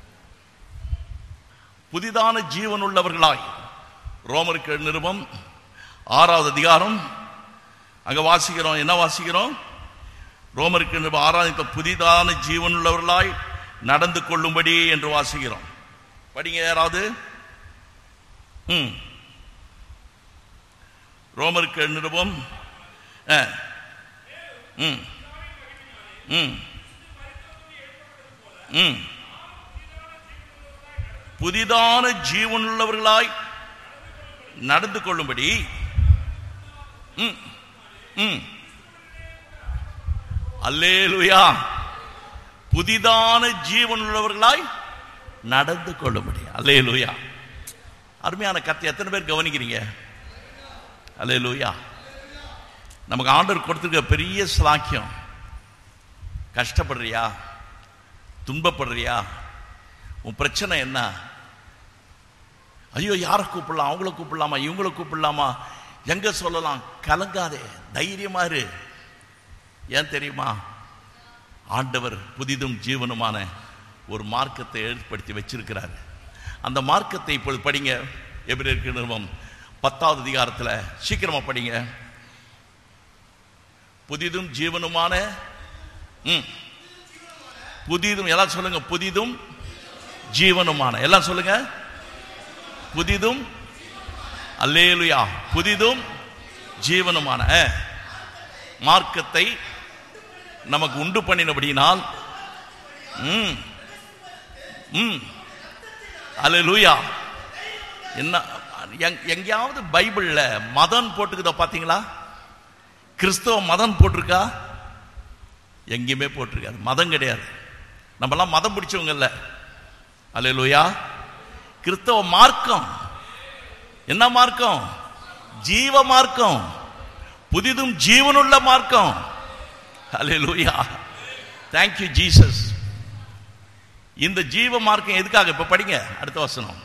[SPEAKER 1] புதிதான ஜீவன் உள்ளவர்களாய், ரோமருக்கு நிருபம் ஆறாவது அதிகாரம் அங்க வாசிக்கிறோம். என்ன வாசிக்கிறோம்? ரோமருக்கு நிருபம் ஆறாவது, புதிதான ஜீவன் உள்ளவர்களாய் நடந்து கொள்ளும்படி என்று வாசிக்கிறோம். படிங்க யாராவது. ம் ரோமருக்கு நிருபம் ம் ம் ம் புதிதான ஜீவனுள்ளவர்களாய் நடந்து கொள்ளும்படி ம் ம் அல்லேலூயா. புதிதான ஜீவனுள்ளவர்களாய் நடந்து கொள்ளும்படி. அல்லேலூயா. அருமையான கர்த்தர், எத்தனை பேர் கவனிக்கிறீங்க? அல்லேலூயா. நமக்கு ஆண்டவர் கொடுத்திருக்க பெரிய ஸ்லாக்கியம். கஷ்டப்படுறியா? துன்பப்படுறியா? உன் பிரச்சனை என்ன? ஐயோ, யாரை கூப்பிடலாம்? அவங்கள கூப்பிடலாமா? இவங்கள கூப்பிடலாமா? எங்க சொல்லலாம்? கலங்காதே, தைரியமா இரு. ஏன் தெரியுமா? ஆண்டவர் புதிதும் ஜீவனுமான ஒரு மார்க்கத்தை ஏற்படுத்தி வச்சிருக்கிறார். அந்த மார்க்கத்தை இப்பொழுது படிங்க. எபிரேயருக்கு நிருபம் பத்தாவது அதிகாரத்தில் சீக்கிரமா படிங்க. புதிதும் ஜீவனுமான ம் புதிதும் எல்லாம் சொல்லுங்க. புதிதும் ஜீவனுமான எல்லாம் சொல்லுங்க. புதிதும், அல்லேலூயா, புதிதும் ஜீவனுமான மார்க்கத்தை நமக்கு உண்டு பண்ணினபடினால் ம் ம் அல்லேலூயா. என்ன எங்கேயாவது பைபிள்ல மதம் போட்டுக்குதா பாத்தீங்களா? கிறிஸ்தவ மதம் போட்டிருக்கா? எங்கேயுமே போட்டிருக்காது. மதம் கிடையாது. நம்மெல்லாம் மதம் பிடிச்சவங்க இல்ல. அல்லேலூயா. கிறிஸ்தவ மார்க்கம் என்ன மார்க்கம்? ஜீவ மார்க்கம், புதிதும் ஜீவனுள்ள மார்க்கம். அல்லேலூயா. Thank you Jesus. இந்த ஜீவ மார்க்கம் எதுக்காக? இப்ப படிங்க அடுத்த வசனம்.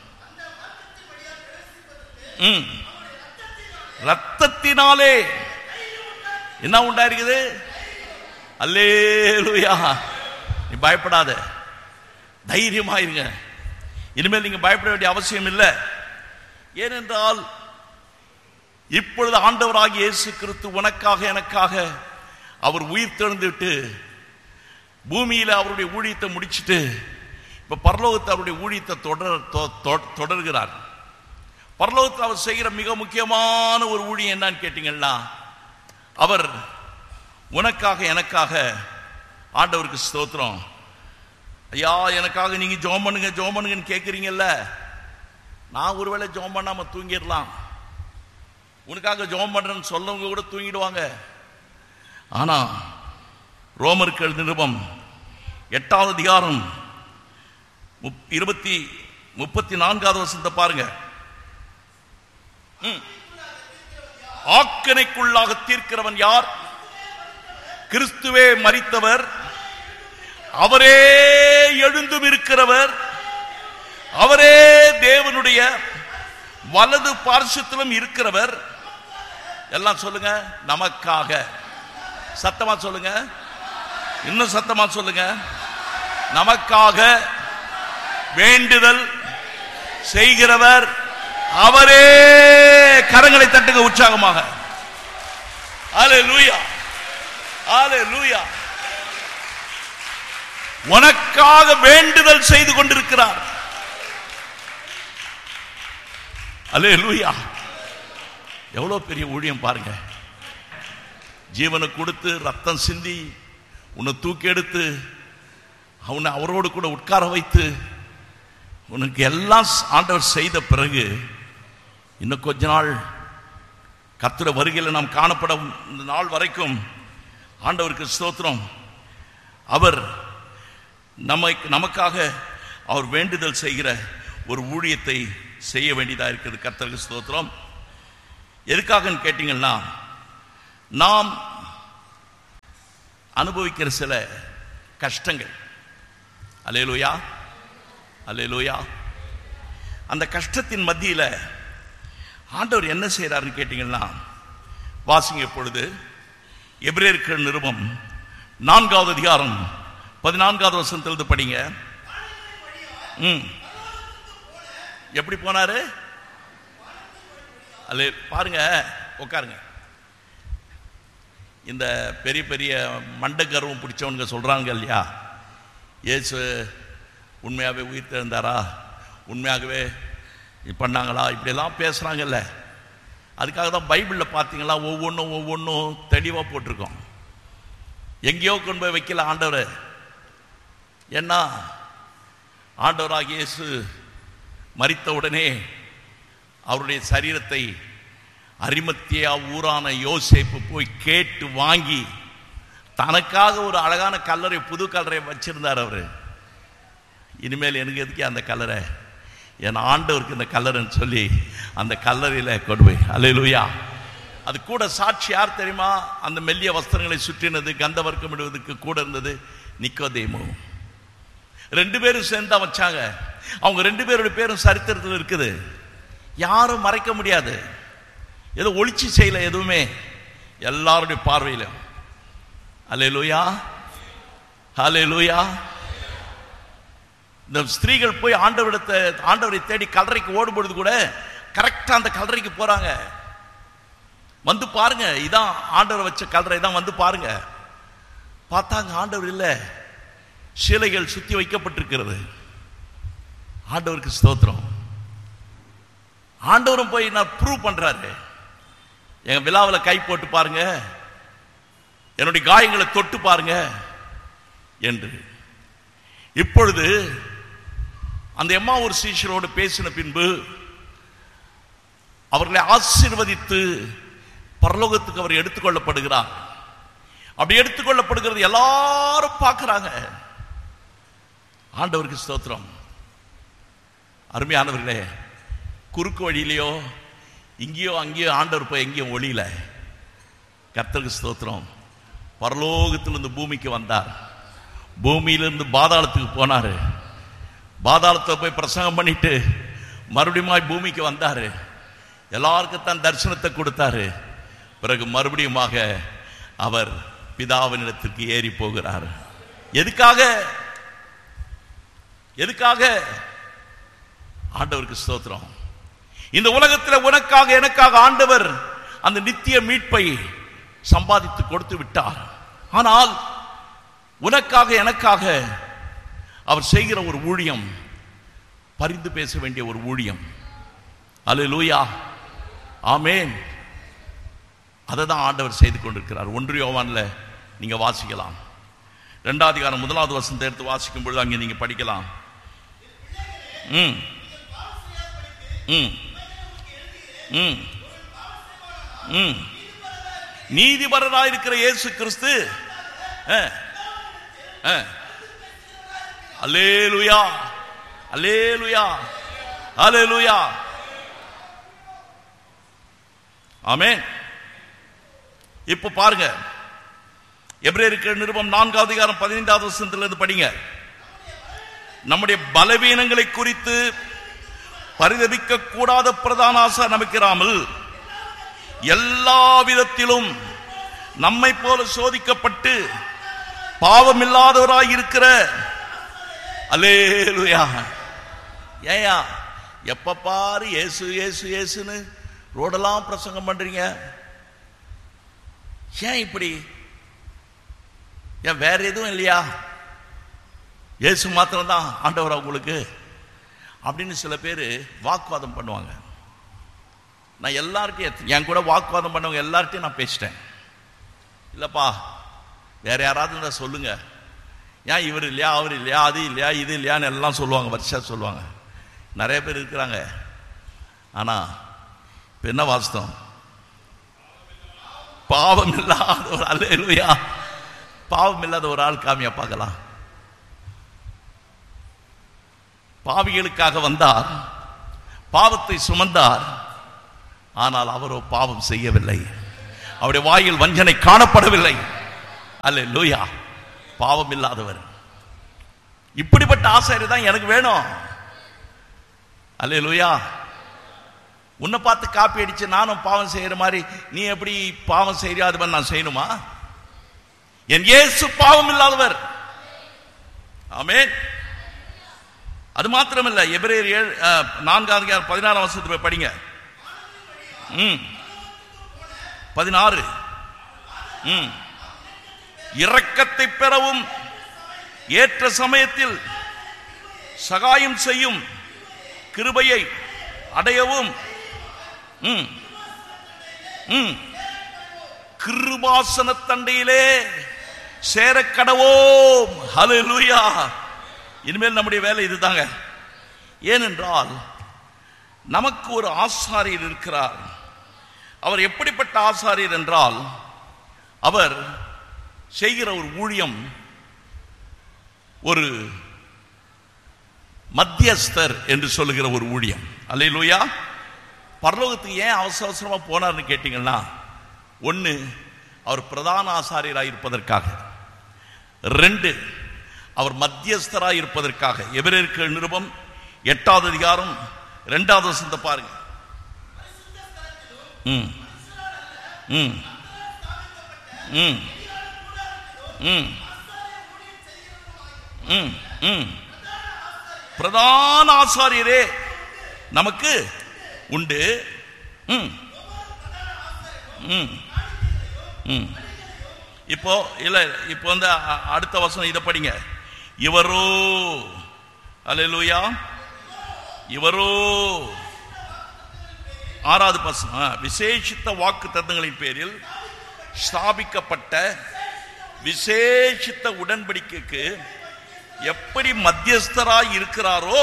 [SPEAKER 1] ம் ரத்தத்தினாலே என்ன உண்டாயிருக்குது? அல்லேலூயா. நீ பயப்படாத, தைரியமா இருங்க. இனிமேல் நீங்க பயப்பட வேண்டிய அவசியம் இல்லை. ஏனென்றால் இப்பொழுது ஆண்டவராகிய இயேசு கிறிஸ்து உனக்காக எனக்காக அவர் உயிர் தெழுந்துட்டு பூமியில அவருடைய ஊழியத்தை முடிச்சுட்டு இப்ப பரலோகத்தில் அவருடைய ஊழியத்தை தொடர் தொடர்கிறார். பரலோகத்தில் அவர் செய்கிற மிக முக்கியமான ஒரு ஊழியம் என்னன்னு கேட்டீங்கன்னா, அவர் உனக்காக எனக்காக, ஆண்டவருக்கு ஸ்தோத்திரம், ஐயா எனக்காக நீங்க ஜெபம் பண்ணுங்க ஜெபம் பண்ணுங்கன்னு கேட்குறீங்கல்ல. நான் ஒருவேளை ஜெபம் பண்ணாம தூங்கிடலாம். உனக்காக ஜெபம் பண்றேன்னு சொல்லவங்க கூட தூங்கிடுவாங்க. ஆனா ரோமருக்கு எழுதின நிருபம் எட்டாவது அதிகாரம் இருபத்தி முப்பத்தி நான்காவது வசனத்தை பாருங்க. ஆக்கணைக்குள்ளாக தீர்க்கிறவன் யார்? கிறிஸ்துவே மரித்தவர், அவரே எழுந்தும் இருக்கிறவர், அவரே தேவனுடைய வலது பார்சத்திலும் இருக்கிறவர். எல்லாம் சொல்லுங்க. நமக்காக. சத்தமா சொல்லுங்க. இன்னும் சத்தமா சொல்லுங்க. நமக்காக வேண்டுதல் செய்கிறவர் அவரே. கரங்களை தட்டுங்க உற்சாகமாக. அல்லேலூயா, அல்லேலூயா. உனக்காக வேண்டுதல் செய்து கொண்டிருக்கிறார். அல்லேலூயா. எவ்வளவு பெரிய ஊழியம் பாருங்க. ஜீவனை கொடுத்து ரத்தம் சிந்தி உன்னை தூக்கி எடுத்து அவனை அவரோடு கூட உட்கார வைத்து உனக்கு எல்லாம் ஆண்டவர் செய்த பிறகு இன்னும் கொஞ்ச நாள் கர்த்தருடைய வருகையில் நாம் காணப்படும் இந்த நாள் வரைக்கும் ஆண்டவருக்கு ஸ்தோத்திரம், அவர் நம்மை நமக்காக அவர் வேண்டுதல் செய்கிற ஒரு ஊழியத்தை செய்ய வேண்டியதாக இருக்கிறது. கர்த்தருக்கு ஸ்தோத்திரம். எதுக்காகன்னு கேட்டீங்கன்னா, நாம் அனுபவிக்கிற சில கஷ்டங்கள், அல்லேலூயா அல்லேலூயா, அந்த கஷ்டத்தின் மத்தியில் ஆண்டவர் என்ன செய்யறாருன்னு கேட்டீங்கன்னா, வாசிங்க இப்பொழுது எபிரேயர் நிருபம் நான்காவது அதிகாரம் பதினான்காவது வசனத்திலிருந்து படிங்க. ம் எப்படி போனாரு? அல்ல பாருங்க, உட்காருங்க. இந்த பெரிய பெரிய மண்ட கர்வம் பிடிச்சவனுங்க சொல்றாங்க இல்லையா, இயேசு உண்மையாகவே உயிர் தெழுந்தாரா, உண்மையாகவே பண்ணாங்களா, இப்படியெல்லாம் பேசுறாங்கல்ல. அதுக்காக தான் பைபிளில் பார்த்தீங்களா ஒவ்வொன்றும் ஒவ்வொன்றும் தெளிவாக போட்டிருக்கோம். எங்கேயோ கொண்டு போய் வைக்கல ஆண்டவர். ஏன்னா ஆண்டவராகிய இயேசு மரித்த உடனே அவருடைய சரீரத்தை அரிமத்தியா ஊரான யோசேப்பு போய் கேட்டு வாங்கி தனக்காக ஒரு அழகான கல்லறை, புது கல்லறை வச்சிருந்தார் அவர். இனிமேல் எனக்கு எதுக்கு அந்த கல்லறை, என் ஆண்டவருக்கு இந்த கல்லறைன்னு சொல்லி அந்த கல்லறையில் கொண்டு போய், அல்லேலூயா. அது கூட சாட்சி யார் தெரியுமா? அந்த மெல்லிய வஸ்திரங்களை சுற்றினது, கந்த வர்க்கம் இடுவதற்கு கூட இருந்தது நிக்கோதேமு. ரெண்டு பேரும் சேர்ந்து வச்சாங்க. அவங்க ரெண்டு பேருடைய பேரும் சரித்திரத்தில் இருக்குது, யாரும் மறைக்க முடியாது. ஏதோ ஒளிச்சு செய்யல எதுவுமே, எல்லாருடைய பார்வையில. அல்லேலூயா அல்லேலூயா. இந்த ஸ்திரீகள் போய் ஆண்டவரிடத்தை ஆண்டவரை தேடி கல்லறைக்கு ஓடும்பொழுது கூட கரெக்டா அந்த கல்லறைக்கு போறாங்க. வந்து பாருங்க, இதான் ஆண்டவர் வச்ச கல்லறை தான், வந்து பாருங்க. பார்த்தாங்க, ஆண்டவர் இல்லை, சிலைகள் சுத்தி வைக்கப்பட்டிருக்கிறது. ஆண்டவருக்கு ஸ்தோத்திரம். ஆண்டவரும் போய் நான் ப்ரூவ் பண்றாரு, எங்க விழாவில் கை போட்டு பாருங்க, என்னுடைய காயங்களை தொட்டு பாருங்க என்று. இப்பொழுது அந்த எம்மாவூர் சீஷரோடு பேசின பின்பு அவர்களை ஆசீர்வதித்து பரலோகத்துக்கு அவர் எடுத்துக்கொள்ளப்படுகிறார். அப்படி எடுத்துக்கொள்ளப்படுகிறது எல்லாரும் பார்க்கிறாங்க. ஆண்டவருக்கு ஸ்தோத்திரம். அருமையானவர்களே, குறுக்கு வழியிலையோ இங்கேயோ அங்கேயோ ஆண்டவர் போய் எங்கேயும் ஒளியில. கர்த்தருக்கு ஸ்தோத்திரம். பரலோகத்திலிருந்து பூமிக்கு வந்தார், பூமியிலிருந்து பாதாளத்துக்கு போனாரு, பாதாளத்தை போய் பிரசங்கம் பண்ணிட்டு மறுபடியும் பூமிக்கு வந்தாரு, எல்லாருக்கும் தான் தரிசனத்தை கொடுத்தாரு. பிறகு மறுபடியுமாக அவர் பிதாவினிடத்திற்கு ஏறி போகிறார். எதுக்காக? எதுக்காக? ஆண்டவருக்கு ஸ்தோத்திரம். இந்த உலகத்தில் உனக்காக எனக்காக ஆண்டவர் அந்த நித்திய மீட்பை சம்பாதித்து கொடுத்து விட்டார். ஆனால் உனக்காக எனக்காக அவர் செய்கிற ஒரு ஊழியம், பரிந்து பேச வேண்டிய ஒரு ஊழியம். அல்லேலூயா ஆமென். அதை தான் ஆண்டவர் செய்து கொண்டிருக்கிறார். ஒன்று யோவான்ல நீங்க வாசிக்கலாம், இரண்டாவது அதிகாரம் முதலாவது வசனத்தை எடுத்து வாசிக்கும் பொழுது அங்கே நீங்க படிக்கலாம். ம் ம் ம் ம் நீதிபரராயிருக்கிற இயேசு கிறிஸ்து அல்லேலூயா அல்லேலூயா அல்லேலூயா ஆமென். இப்ப பாருங்க, எபிரேயர் நிருபம் நான்காவது அதிகாரம் பதினைந்தாவது வசனத்திலிருந்து படிங்க. நம்முடைய பலவீனங்களை குறித்து பரிதபிக்க கூடாத பிரதான ஆசை நமக்கிறாமல் எல்லா விதத்திலும் நம்மை போல சோதிக்கப்பட்டு பாவமில்லாதவராய் இருக்கிற அல்லேலூயா. ஏயா எப்ப பாரு இயேசு இயேசு இயேசுன்னு ரோடெல்லாம் பிரசங்கம் பண்றீங்க? ஏன் இப்படி? ஏன் வேற எதுவும் இல்லையா? இயேசு மாத்திரம்தான் ஆண்டவரா உங்களுக்கு அப்படின்னு சில பேர் வாக்குவாதம் பண்ணுவாங்க. நான் எல்லாருக்கும், என் கூட வாக்குவாதம் பண்ணவங்க எல்லார்ட்டையும் நான் பேசிட்டேன். இல்லப்பா வேற யாராவது இருந்தா சொல்லுங்க, ஏன் இவர் இல்லையா அவர் இல்லையா அது இல்லையா இது இல்லையான்னு எல்லாம் சொல்லுவாங்க, வருஷா சொல்லுவாங்க. நிறைய பேர் இருக்கிறாங்க. ஆனா இப்ப என்ன வாஸ்தவம்? பாவம் இல்லாத ஒரு அல்லேலூயா, பாவம் இல்லாத ஒரு ஆள் காமியா பார்க்கலாம். பாவிகளுக்காக வந்தார், பாவத்தை சுமந்தார், ஆனால் அவரோ பாவம் செய்யவில்லை. அவருடைய வாயில் வஞ்சனை காணப்படவில்லை. அல்லேலூயா. பாவம் இல்லாதவர். இப்படிப்பட்ட ஆசாரியர் தான் எனக்கு வேணும். அல்லேலூயா. உன்னை பார்த்து காப்பி அடிச்சு நானும் பாவம் செய்யற மாதிரி நீ எப்படி பாவம் செய்யறியோ அது மாதிரி நான் செய்யணுமா? என் இயேசு பாவம் இல்லாதவர். ஆமென். அது மாத்திரமல்ல, எபிரேயர் ஏழு நான்காவது பதினாறாம் வசனத்தை படிங்க. ம் பதினாறு. ம் இரக்கத்தை பெறவும் ஏற்ற சமயத்தில் சகாயம் செய்யும் கிருபையை அடையவும் ம் ம் கிருபாசன தண்டையிலே சேரக்கடவோம். ஹல்லேலூயா. இனிமேல் நம்முடைய வேலை இதுதாங்க. ஏனென்றால் நமக்கு ஒரு ஆசாரியர் இருக்கிறார். அவர் எப்படிப்பட்ட ஆசாரியர் என்றால், அவர் செய்கிற ஒரு ஊழியம் ஒரு மத்தியஸ்தர் என்று சொல்லுகிற ஒரு ஊழியம். அல்லேலூயா. பரலோகத்துக்கு ஏன் அவசர அவசரமா போனார்னு கேட்டீங்கன்னா, ஒன்று அவர் பிரதான ஆசாரியராக இருப்பதற்காக, ரெண்டு அவர் மத்தியஸ்தராக இருப்பதற்காக. எபிரேயர் நிருபம் எட்டாவது அதிகாரம் இரண்டாவது வசனத்தை பாருங்க. ம் ம் ம் ம் ம் ம் பிரதான ஆசாரியரே நமக்கு உண்டு. ம் ம் ம் இப்போ இல்ல, இப்போ வந்து அடுத்த வசனம் இதை படிங்க. இவரோ, அல்லேலூயா, இவரோ ஆறாவது வசனம், விசேஷித்த வாக்கு தத்தங்களின் பேரில் ஸ்தாபிக்கப்பட்ட விசேஷித்த உடன்படிக்கைக்கு எப்படி மத்தியஸ்தராய் இருக்கிறாரோ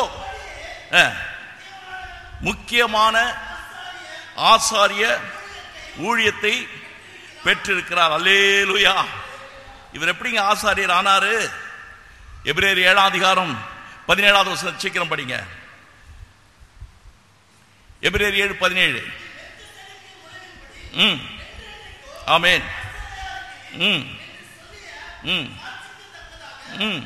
[SPEAKER 1] முக்கியமான ஆசாரிய ஊழியத்தை பெற்றிருக்கிறார். அல்லேலூயா. இவர் எப்படிங்க ஆசாரியர் ஆனாரு? எபிரேயர் ஏழாம் அதிகாரம் பதினேழாவது வசனம் சீக்கிரம் படிங்க. எபிரேயர் ஏழு பதினேழு. ம் ஆமென். ம் ம் ம்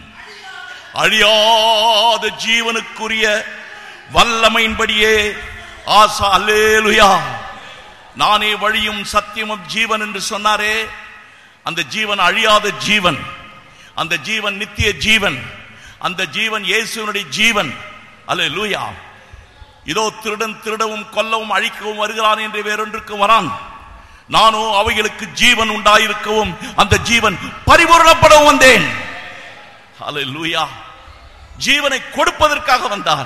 [SPEAKER 1] அழியாத ஜீவனுக்குரிய வல்லமையின்படியே ஆசா. அல்லேலூயா. நானே வழியும் சத்தியமும் ஜீவன் என்று சொன்னாரே, அந்த ஜீவன் அழியாத ஜீவன், அந்த ஜீவன் நித்திய ஜீவன், அந்த ஜீவன் இயேசுவினுடைய ஜீவன். அல்லேலூயா. இதோ திருடன் திருடவும் கொல்லவும் அழிக்கவும் வருகிறான் என்று வேறொன்றுக்கும் வரான், நானோ அவைகளுக்கு ஜீவன் உண்டாயிருக்கவும் அந்த ஜீவன் பரிபூரணப்படவும் வந்தேன். அல்லேலூயா. ஜீவனை கொடுப்பதற்காக வந்தார்.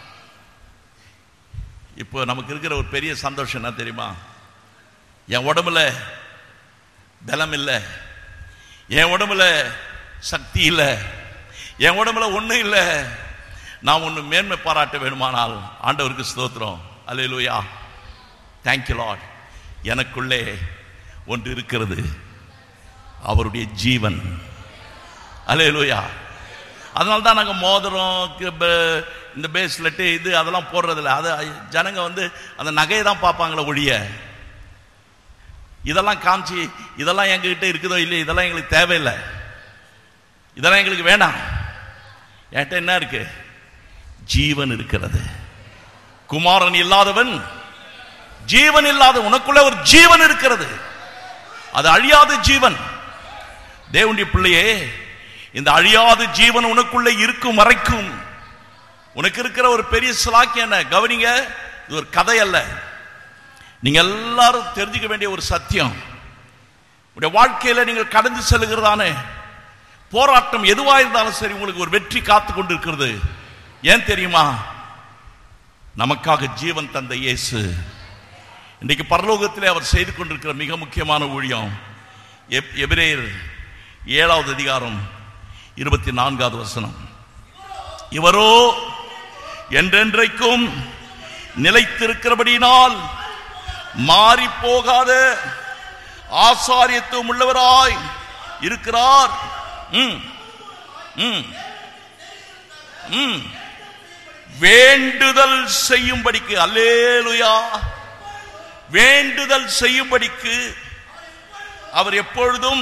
[SPEAKER 1] இப்போ நமக்கு இருக்கிற ஒரு பெரிய சந்தோஷம் என்ன தெரியுமா? என் உடம்புல பலம் இல்லை, என் உடம்புல சக்தி இல்லை, என் உடம்புல ஒன்றும் இல்லை. நான் ஒன்று மேன்மை பாராட்ட வேணுமானால் ஆண்டவருக்கு ஸ்தோத்திரம். அல்லேலூயா. Thank you Lord. எனக்குள்ளே ஒன்று இருக்கிறது, அவருடைய ஜீவன். அல்லேலூயா. அதனால தான் நாங்கள் மோதிரம், இந்த பேஸ்லெட்டு, இது அதெல்லாம் போடுறதில்ல. அது ஜனங்க வந்து அந்த நகையை தான் பார்ப்பாங்களே ஒழிய, இதெல்லாம் காமிச்சு இதெல்லாம் எங்ககிட்ட இருக்குதோ இல்லை, இதெல்லாம் எங்களுக்கு தேவையில்லை, இதெல்லாம் எங்களுக்கு வேண்டாம். என்கிட்ட என்ன இருக்கு? ஜீவன் இருக்கிறது. குமாரன் இல்லாதவன் ஜீவன் இல்லாத, உனக்குள்ள ஒரு ஜீவன் இருக்கிறது, அது அழியாத ஜீவன். தேவனுடைய பிள்ளையே, இந்த அழியாத ஜீவன் உனக்குள்ள இருக்கும் வரைக்கும் உனக்கு இருக்கிற ஒரு பெரிய சிலாக்கியம் என்ன? கவனிங்க, இது ஒரு கதை அல்ல, நீங்க எல்லாரும் தெரிஞ்சுக்க வேண்டிய ஒரு சத்தியம். உடைய வாழ்க்கையில நீங்கள் கடந்து செல்லுகிறதான போராட்டம் எதுவா இருந்தாலும் சரி, உங்களுக்கு ஒரு வெற்றி காத்து கொண்டு இருக்கிறது. ஏன் தெரியுமா? நமக்காக ஜீவன் தந்த இயேசு இன்றைக்கு பரலோகத்திலே அவர் செய்து கொண்டிருக்கிற மிக முக்கியமான ஊழியம். எபிரேயர் ஏழாவது அதிகாரம் இருபத்தி நான்காவது வசனம், இவரோ என்றென்றைக்கும் நிலைத்திருக்கிறபடியினால் மாறி போகாத ஆசாரியத்துவம் உள்ளவராய் இருக்கிறார். ம் ம் ம் வேண்டுதல் செய்யும்படிக்கு. அல்லேலூயா. வேண்டுதல் செய்யும்படிக்கு அவர் எப்பொழுதும்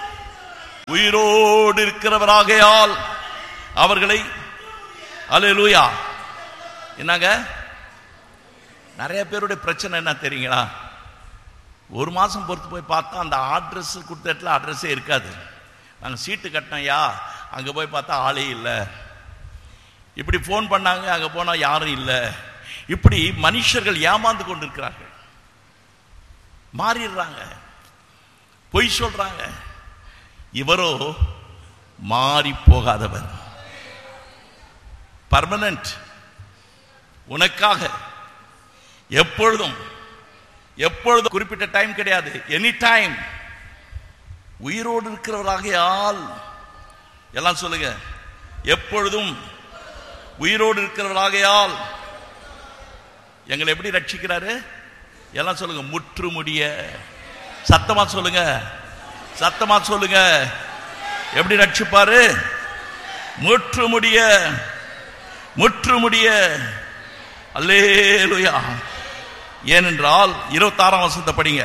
[SPEAKER 1] உயிரோடு இருக்கிறவராகையால் அவர்களை அல்லேலூயா. என்னங்க நிறைய பேருடைய பிரச்சனை என்ன தெரியுங்களா? ஒரு மாசம் பொறுத்து போய் பார்த்தா அந்த அட்ரஸ் கொடுத்த இடத்துல அட்ரஸே இருக்காது. நாங்கள் சீட்டு கட்டினோம்யா, அங்கே போய் பார்த்தா ஆளே இல்லை. இப்படி ஃபோன் பண்ணாங்க, அங்கே போனால் யாரும் இல்லை. இப்படி மனுஷர்கள் ஏமாந்து கொண்டிருக்கிறார்கள், மாறிடுறாங்க, பொய் சொல்றாங்க. இவரோ மாறி போகாதவர், பர்மனன்ட், உனக்காக எப்பொழுதும் எப்பொழுதும் குறிப்பிட்ட டைம் கிடையாது, எனி டைம் உயிரோடு இருக்கிறவராகையால் எல்லாம் சொல்லுங்க, எப்பொழுதும் உயிரோடு இருக்கிறவராகையால் எங்களை எப்படி ரட்சிக்கிறாரு எல்லாம் சொல்லுங்க, முற்று முடிய. சத்தமா சொல்லுங்க, சத்தமா சொல்லுங்க. எப்படி ரட்சிப்பாரு? முற்று முடிய, முற்று முடிய. அல்லேலூயா. ஏனென்றால் இருபத்தி ஆறாம் வசனத்தை படிங்க.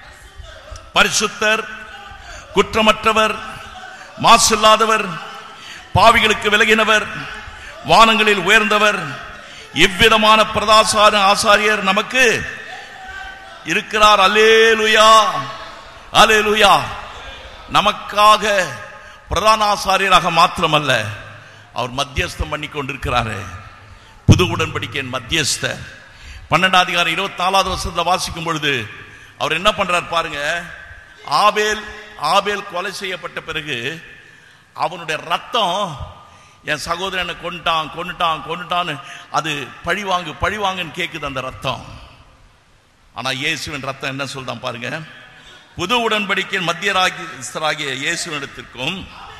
[SPEAKER 1] பரிசுத்தர், குற்றமற்றவர், மாசில்லாதவர், பாவிகளுக்கு விலகினவர், வானங்களில் உயர்ந்தவர், இவ்விதமான பிரதாசார ஆசாரியர் நமக்கு இருக்கிறார். அல்லேலூயா, அல்லேலூயா. நமக்காக பிரதான ஆசாரியராக மாத்திரமல்ல, அவர் மத்தியஸ்தம் பண்ணி கொண்டிருக்கிறாரு. புது உடன்படிக்கையின் மத்தியஸ்தர். பன்னெண்டாம் அதிகாரம் இருபத்தி நாலாவது வருஷத்துல வாசிக்கும் பொழுது அவர் என்ன பண்றார் பாருங்க. ஆபேல் ஆபேல் கொலை செய்யப்பட்ட பிறகு அவனுடைய ரத்தம் என் சகோதரனை கொண்டுட்டான் கொண்டுட்டான் கொண்டுட்டான்னு அது பழிவாங்கு பழிவாங்குன்னு கேக்குது அந்த ரத்தம். ஆனா இயேசுவின் ரத்தம் என்ன சொல்றான் பாருங்க. புது உடன்படிக்கையின் மத்தியராகிய இயேசுவினிடத்திற்கும்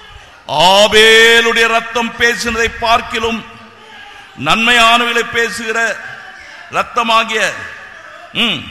[SPEAKER 1] ஆபேலுடைய ரத்தம் பேசினதை பார்க்கிலும் நன்மையானவர்களை பேசுகிற ரத்தமாகிய ம்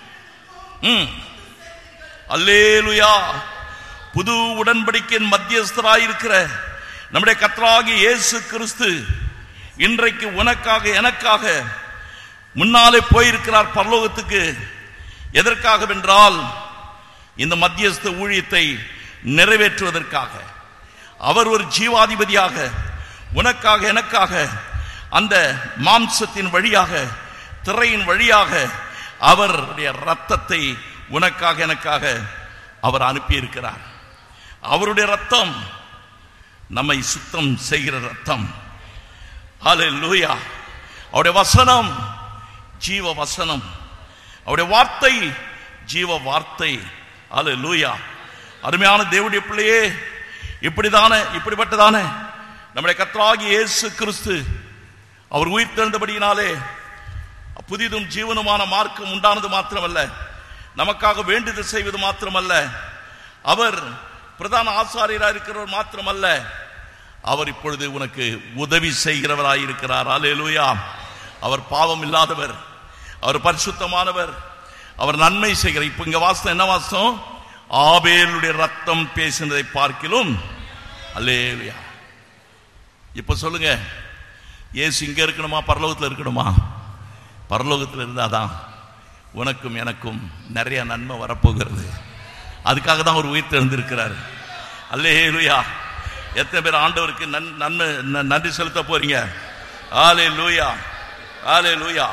[SPEAKER 1] ம் அல்லேலூயா. புது உடன்படிக்கையின் மத்தியஸ்தராயிருக்கிற நம்முடைய கர்த்தராகிய இயேசு கிறிஸ்து இன்றைக்கு உனக்காக எனக்காக முன்னாலே போயிருக்கிறார் பரலோகத்துக்கு. எதற்காக வென்றால் இந்த மத்தியஸ்த ஊழியத்தை நிறைவேற்றுவதற்காக. அவர் ஒரு ஜீவாதிபதியாக உனக்காக எனக்காக அந்த மாம்சத்தின் வழியாக திரையின் வழியாக அவருடைய ரத்தத்தை உனக்காக எனக்காக அவர் அனுப்பியிருக்கிறார். அவருடைய ரத்தம் நம்மை சுத்தம் செய்கிற ரத்தம். ஹல்லேலூயா. அவருடைய வசனம் ஜீவ வசனம், அவருடைய வார்த்தை ஜீவ வார்த்தை. ஹல்லேலூயா. அருமையான தேவனுடைய பிள்ளையே, இப்படிதானே இப்படிப்பட்டதானே நம்முடைய கர்த்தராகிய இயேசு கிறிஸ்து அவர் உயிர் தெழுந்தபடியினாலே புதிதும் ஜீவனுமான மார்க்கம் உண்டானது மாத்திரமல்ல, நமக்காக வேண்டுதல் செய்வது மாத்திரமல்ல, அவர் பிரதான ஆசாரியராக இருக்கிறவர் மாத்திரமல்ல, அவர் இப்பொழுது உனக்கு உதவி செய்கிறவராயிருக்கிறார். அல்லேலூயா. அவர் பாவம் இல்லாதவர், அவர் பரிசுத்தமானவர், அவர் நன்மை செய்கிறார். இப்ப இங்க வாசம் என்ன வாசம்? ஆபேலுடைய ரத்தம் பேசினதை பார்க்கிலும். அல்லேலூயா. இப்ப சொல்லுங்க, இயேசு இங்க இருக்கணுமா பரலோகத்தில் இருக்கணுமா? பரலோகத்தில் இருந்தாதான் உனக்கும் எனக்கும் நிறைய நன்மை வரப்போகிறது. அதுக்காக தான் அவர் உயிர் தெழுந்திருக்கிறார். அல்லேலூயா. எத்தனை பேர் ஆண்டவருக்கு நன்மை நன்றி செலுத்த போறீங்க? அல்லேலூயா, அல்லேலூயா.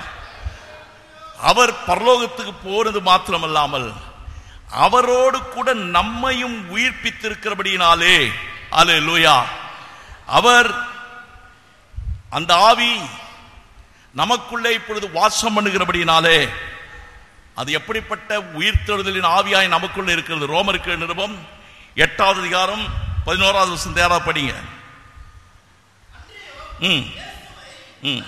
[SPEAKER 1] அவர் பரலோகத்துக்கு போறது மாத்திரமல்லாமல் அவரோடு கூட நம்மையும் உயிர்ப்பித்திருக்கிறபடியினாலே, அல்லேலூயா, அவர் அந்த ஆவி நமக்குள்ளே இப்பொழுது வாசம் பண்ணுகிறபடினாலே அது எப்படிப்பட்ட உயிர்த்தெழுதலின் ஆவியாய் நமக்குள்ள இருக்கிறது. ரோமருக்கு நிருபம் எட்டாவது அதிகாரம் பதினோராவது வருஷம் தேரா படிங்க. ம் ம்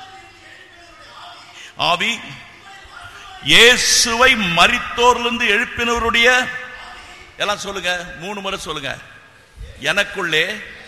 [SPEAKER 1] ஆவி இயேசுவை மரித்தோரிலிருந்து எழுப்பினவருடைய எல்லாம் சொல்லுங்க, மூணு முறை சொல்லுங்க. எனக்குள்ளே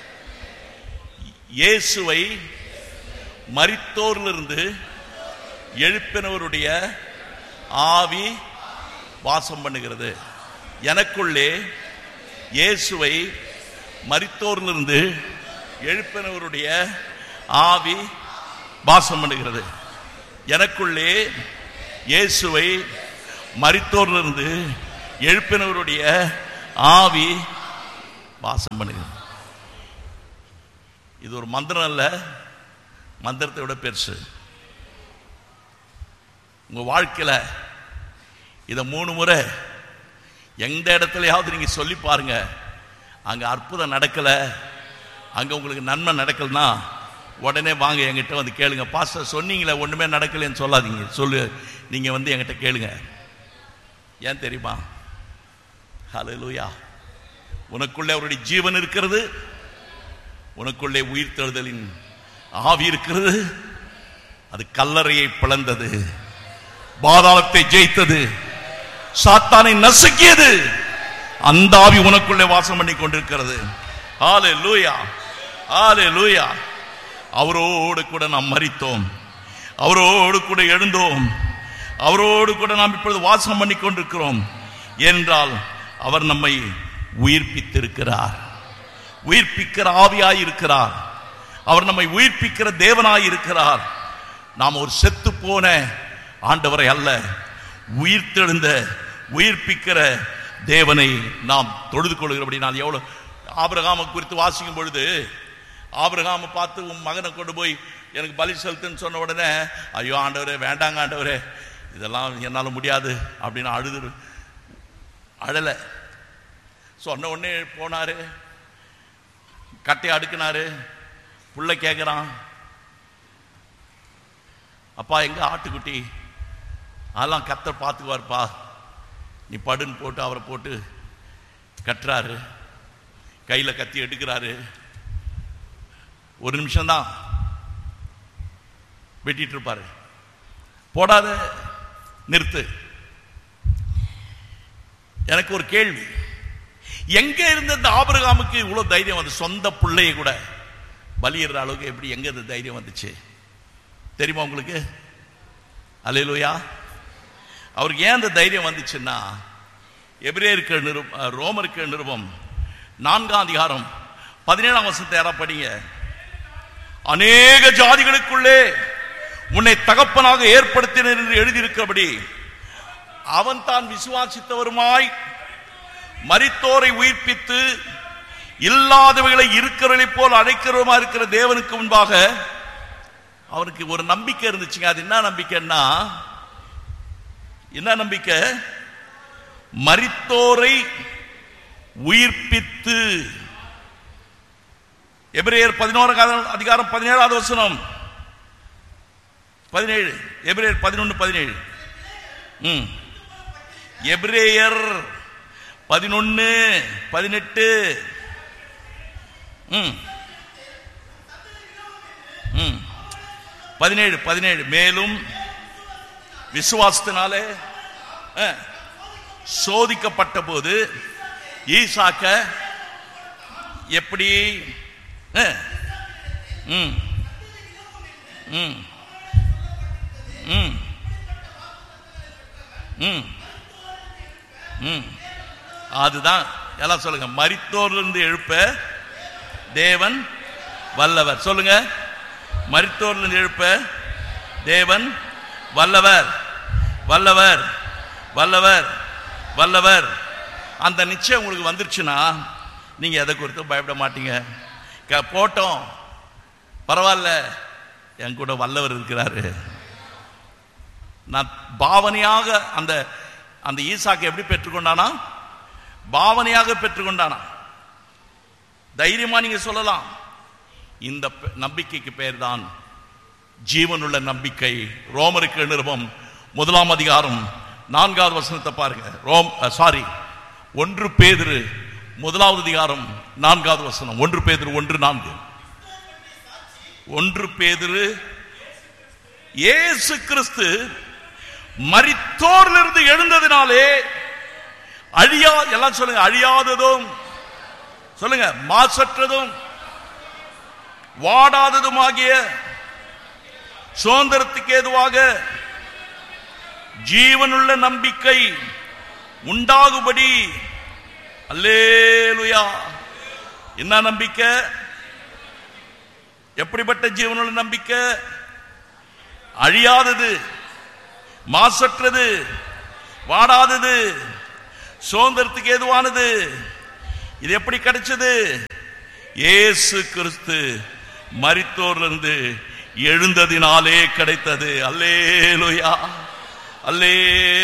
[SPEAKER 1] இயேசுவை மரித்தோரிலிருந்து எழுப்பினவருடைய ஆவி வாசம் பண்ணுகிறது. எனக்குள்ளே இயேசுவை மரித்தோரிலிருந்து எழுப்பினவருடைய ஆவி வாசம் பண்ணுகிறது. எனக்குள்ளே இயேசுவை மரித்தோர்ல இருந்து எழுப்பினவருடைய ஆவி வாசம் பண்ணுகிறது. இது ஒரு மந்திரம் அல்ல, மந்திரத்தை விட பெருசு. உங்க வாழ்க்கையில இத மூணு முறை எந்த இடத்துலயாவது நீங்க சொல்லி பாருங்க. அங்க அற்புதம் நடக்கல, அங்க உங்களுக்கு நன்மை நடக்கலன்னா உடனே வாங்க என்கிட்ட வந்து கேளுங்க. பாஸ்டர் சொன்னீங்களே ஒண்ணுமே நடக்கலன்னு சொல்லாதீங்க, சொல்லு நீங்க வந்து என்கிட்ட கேளுங்க. ஏன் தெரியுமா? ஹல்லேலூயா. உனக்குள்ளே அவருடைய ஜீவன் இருக்கிறது, உனக்குள்ளே உயிர்த்தெழுதலின் ஆவி இருக்கிறது. அது கல்லறையை பிளந்தது, பாதாளத்தை ஜெயித்தது, சாத்தானை நசுக்கியது. அந்த ஆவி உனக்குள்ளே வாசம் பண்ணி கொண்டிருக்கிறது. ஹல்லேலூயா, ஹல்லேலூயா. அவரோடு கூட நாம் மரித்தோம், அவரோடு கூட எழுந்தோம், அவரோடு கூட நாம் இப்பொழுது வாசம் பண்ணி கொண்டிருக்கிறோம் என்றால் அவர் நம்மை உயிர்ப்பித்திருக்கிறார். உயிர்ப்பிக்கிற ஆவியாய் இருக்கிறார். அவர் நம்மை உயிர்ப்பிக்கிற தேவனாய் இருக்கிறார். நாம் ஒரு செத்து போன ஆண்டவரை அல்ல, உயிர்த்தெழுந்த உயிர்ப்பிக்கிற தேவனை நாம் தொழுது கொள்கிறபடி. நான் எவ்வளவு ஆபிரகாமை குறித்து வாசிக்கும் பொழுது, ஆபிரகாமை பார்த்து உன் மகனை கொண்டு போய் எனக்கு பலி செலுத்துன்னு சொன்ன உடனே, ஐயோ ஆண்டவரே வேண்டாங்க ஆண்டவரே, இதெல்லாம் என்னால் முடியாது அப்படின்னு அழுது அழலை. சொன்ன உடனே போனாரு, கட்டையை அடுக்கினாரு. புள்ள கேட்குறான், அப்பா எங்க ஆட்டுக்குட்டி? அதெல்லாம் கர்த்தர் பார்த்துக்குவார்ப்பா, நீ படுன்னு போட்டு அவரை போட்டு கட்டுறாரு. கையில கத்தி எடுக்கிறாரு. ஒரு நிமிஷம்தான் வெட்டிட்டு இருப்பாரு. போடாத, நிறுத்து. எனக்கு ஒரு கேள்வி, எங்க இருந்த இந்த ஆபிரகாமுக்கு இவ்வளவு தைரியம் வந்து சொந்த பிள்ளைய கூட பலியிடுற அளவுக்கு எப்படி எங்க இருந்து தைரியம் வந்துச்சு தெரியுமா உங்களுக்கு? அல்லேலூயா. அவருக்கு ஏன் அந்த தைரியம் வந்துச்சுன்னா, எபிரேயருக்கு நிருபம் ரோமருக்கு நிருபம் நான்காம் அதிகாரம் பதினேழாம் வசனத்தை யாரா படிங்க. அநேக ஜாதிகளுக்குள்ளே உன்னை தகப்பனாக ஏற்படுத்தினர் என்று எழுதியிருக்கிறபடி அவன் தான் விசுவாசித்தவருமாய் மரித்தோரை உயிர்ப்பித்து இல்லாதவைகளை இருக்கிறவர்களை போல் அழைக்கிறவருமா இருக்கிற தேவனுக்கு முன்பாக அவனுக்கு ஒரு நம்பிக்கை இருந்துச்சுங்க. அது என்ன நம்பிக்கைன்னா, என்ன நம்பிக்கை? மரித்தோரை உயிர்ப்பித்து. எபிரேயர் பதினோராம் அதிகாரம் பதினேழாவது வசனம் பதினேழு, எபிரேயர் பதினொன்று பதினேழு. ம் எபிரேயர் பதினொன்னு பதினெட்டு. ம் ம் பதினேழு பதினேழு. மேலும் விசுவாசத்தினாலே சோதிக்கப்பட்ட போது ஈசாக்க எப்படி ம் ம் ம் ம் ம் அதுதான் எல்லாம் சொல்லுங்க. மரித்தோரிலிருந்து எழுப்ப தேவன் வல்லவர். சொல்லுங்க, மரித்தோரிலிருந்து எழுப்ப தேவன் வல்லவர், வல்லவர், வல்லவர், வல்லவர். அந்த நிச்சயம் உங்களுக்கு வந்துருச்சுன்னா நீங்க எதை குறித்தும் பயப்பட மாட்டீங்க. போட்டோம் பரவாயில்ல, என் கூட வல்லவர் இருக்கிறாரு. நான் பாவனையாக அந்த அந்த ஈசாக்கு எப்படி பெற்றுக்கொண்டானா? பாவனையாக பெற்றுக்கொண்டானா. தைரியமா நீங்க சொல்லலாம். இந்த நம்பிக்கைக்கு பெயர் தான் ஜீவனுள்ள நம்பிக்கை. ரோமருக்கு நிருபம் முதலாம் அதிகாரம் நான்காவது வசனத்தை பாருங்க. ரோம் சாரி ஒன்று பேதுரு முதலாவது அதிகாரம் நான்காவது வசனம். ஒன்று பேதுரு ஒன்று நான்கு. ஒன்று பேதுரு இயேசு கிறிஸ்து மரித்தோரிலிருந்து எழுந்ததினாலே அழியா எல்லாம் சொல்லுங்க, அழியாததும் சொல்லுங்க, மாசற்றதும் வாடாததுமாகிய சுதந்திரத்துக்கு ஏதுவாக ஜீவனுள்ள நம்பிக்கை உண்டாகும்படி. அல்லேலூயா. என்ன நம்பிக்கை? எப்படிப்பட்ட ஜீவனுள்ள நம்பிக்கை? அழியாதது, மாசற்றது, வாடாதது, சுதந்திரத்துக்கு ஏதுவானது. இது எப்படி கிடைச்சது? இயேசு கிறிஸ்து மரித்தோரிலிருந்து எழுந்ததினாலே கிடைத்தது. அல்லேலூயா, அல்லே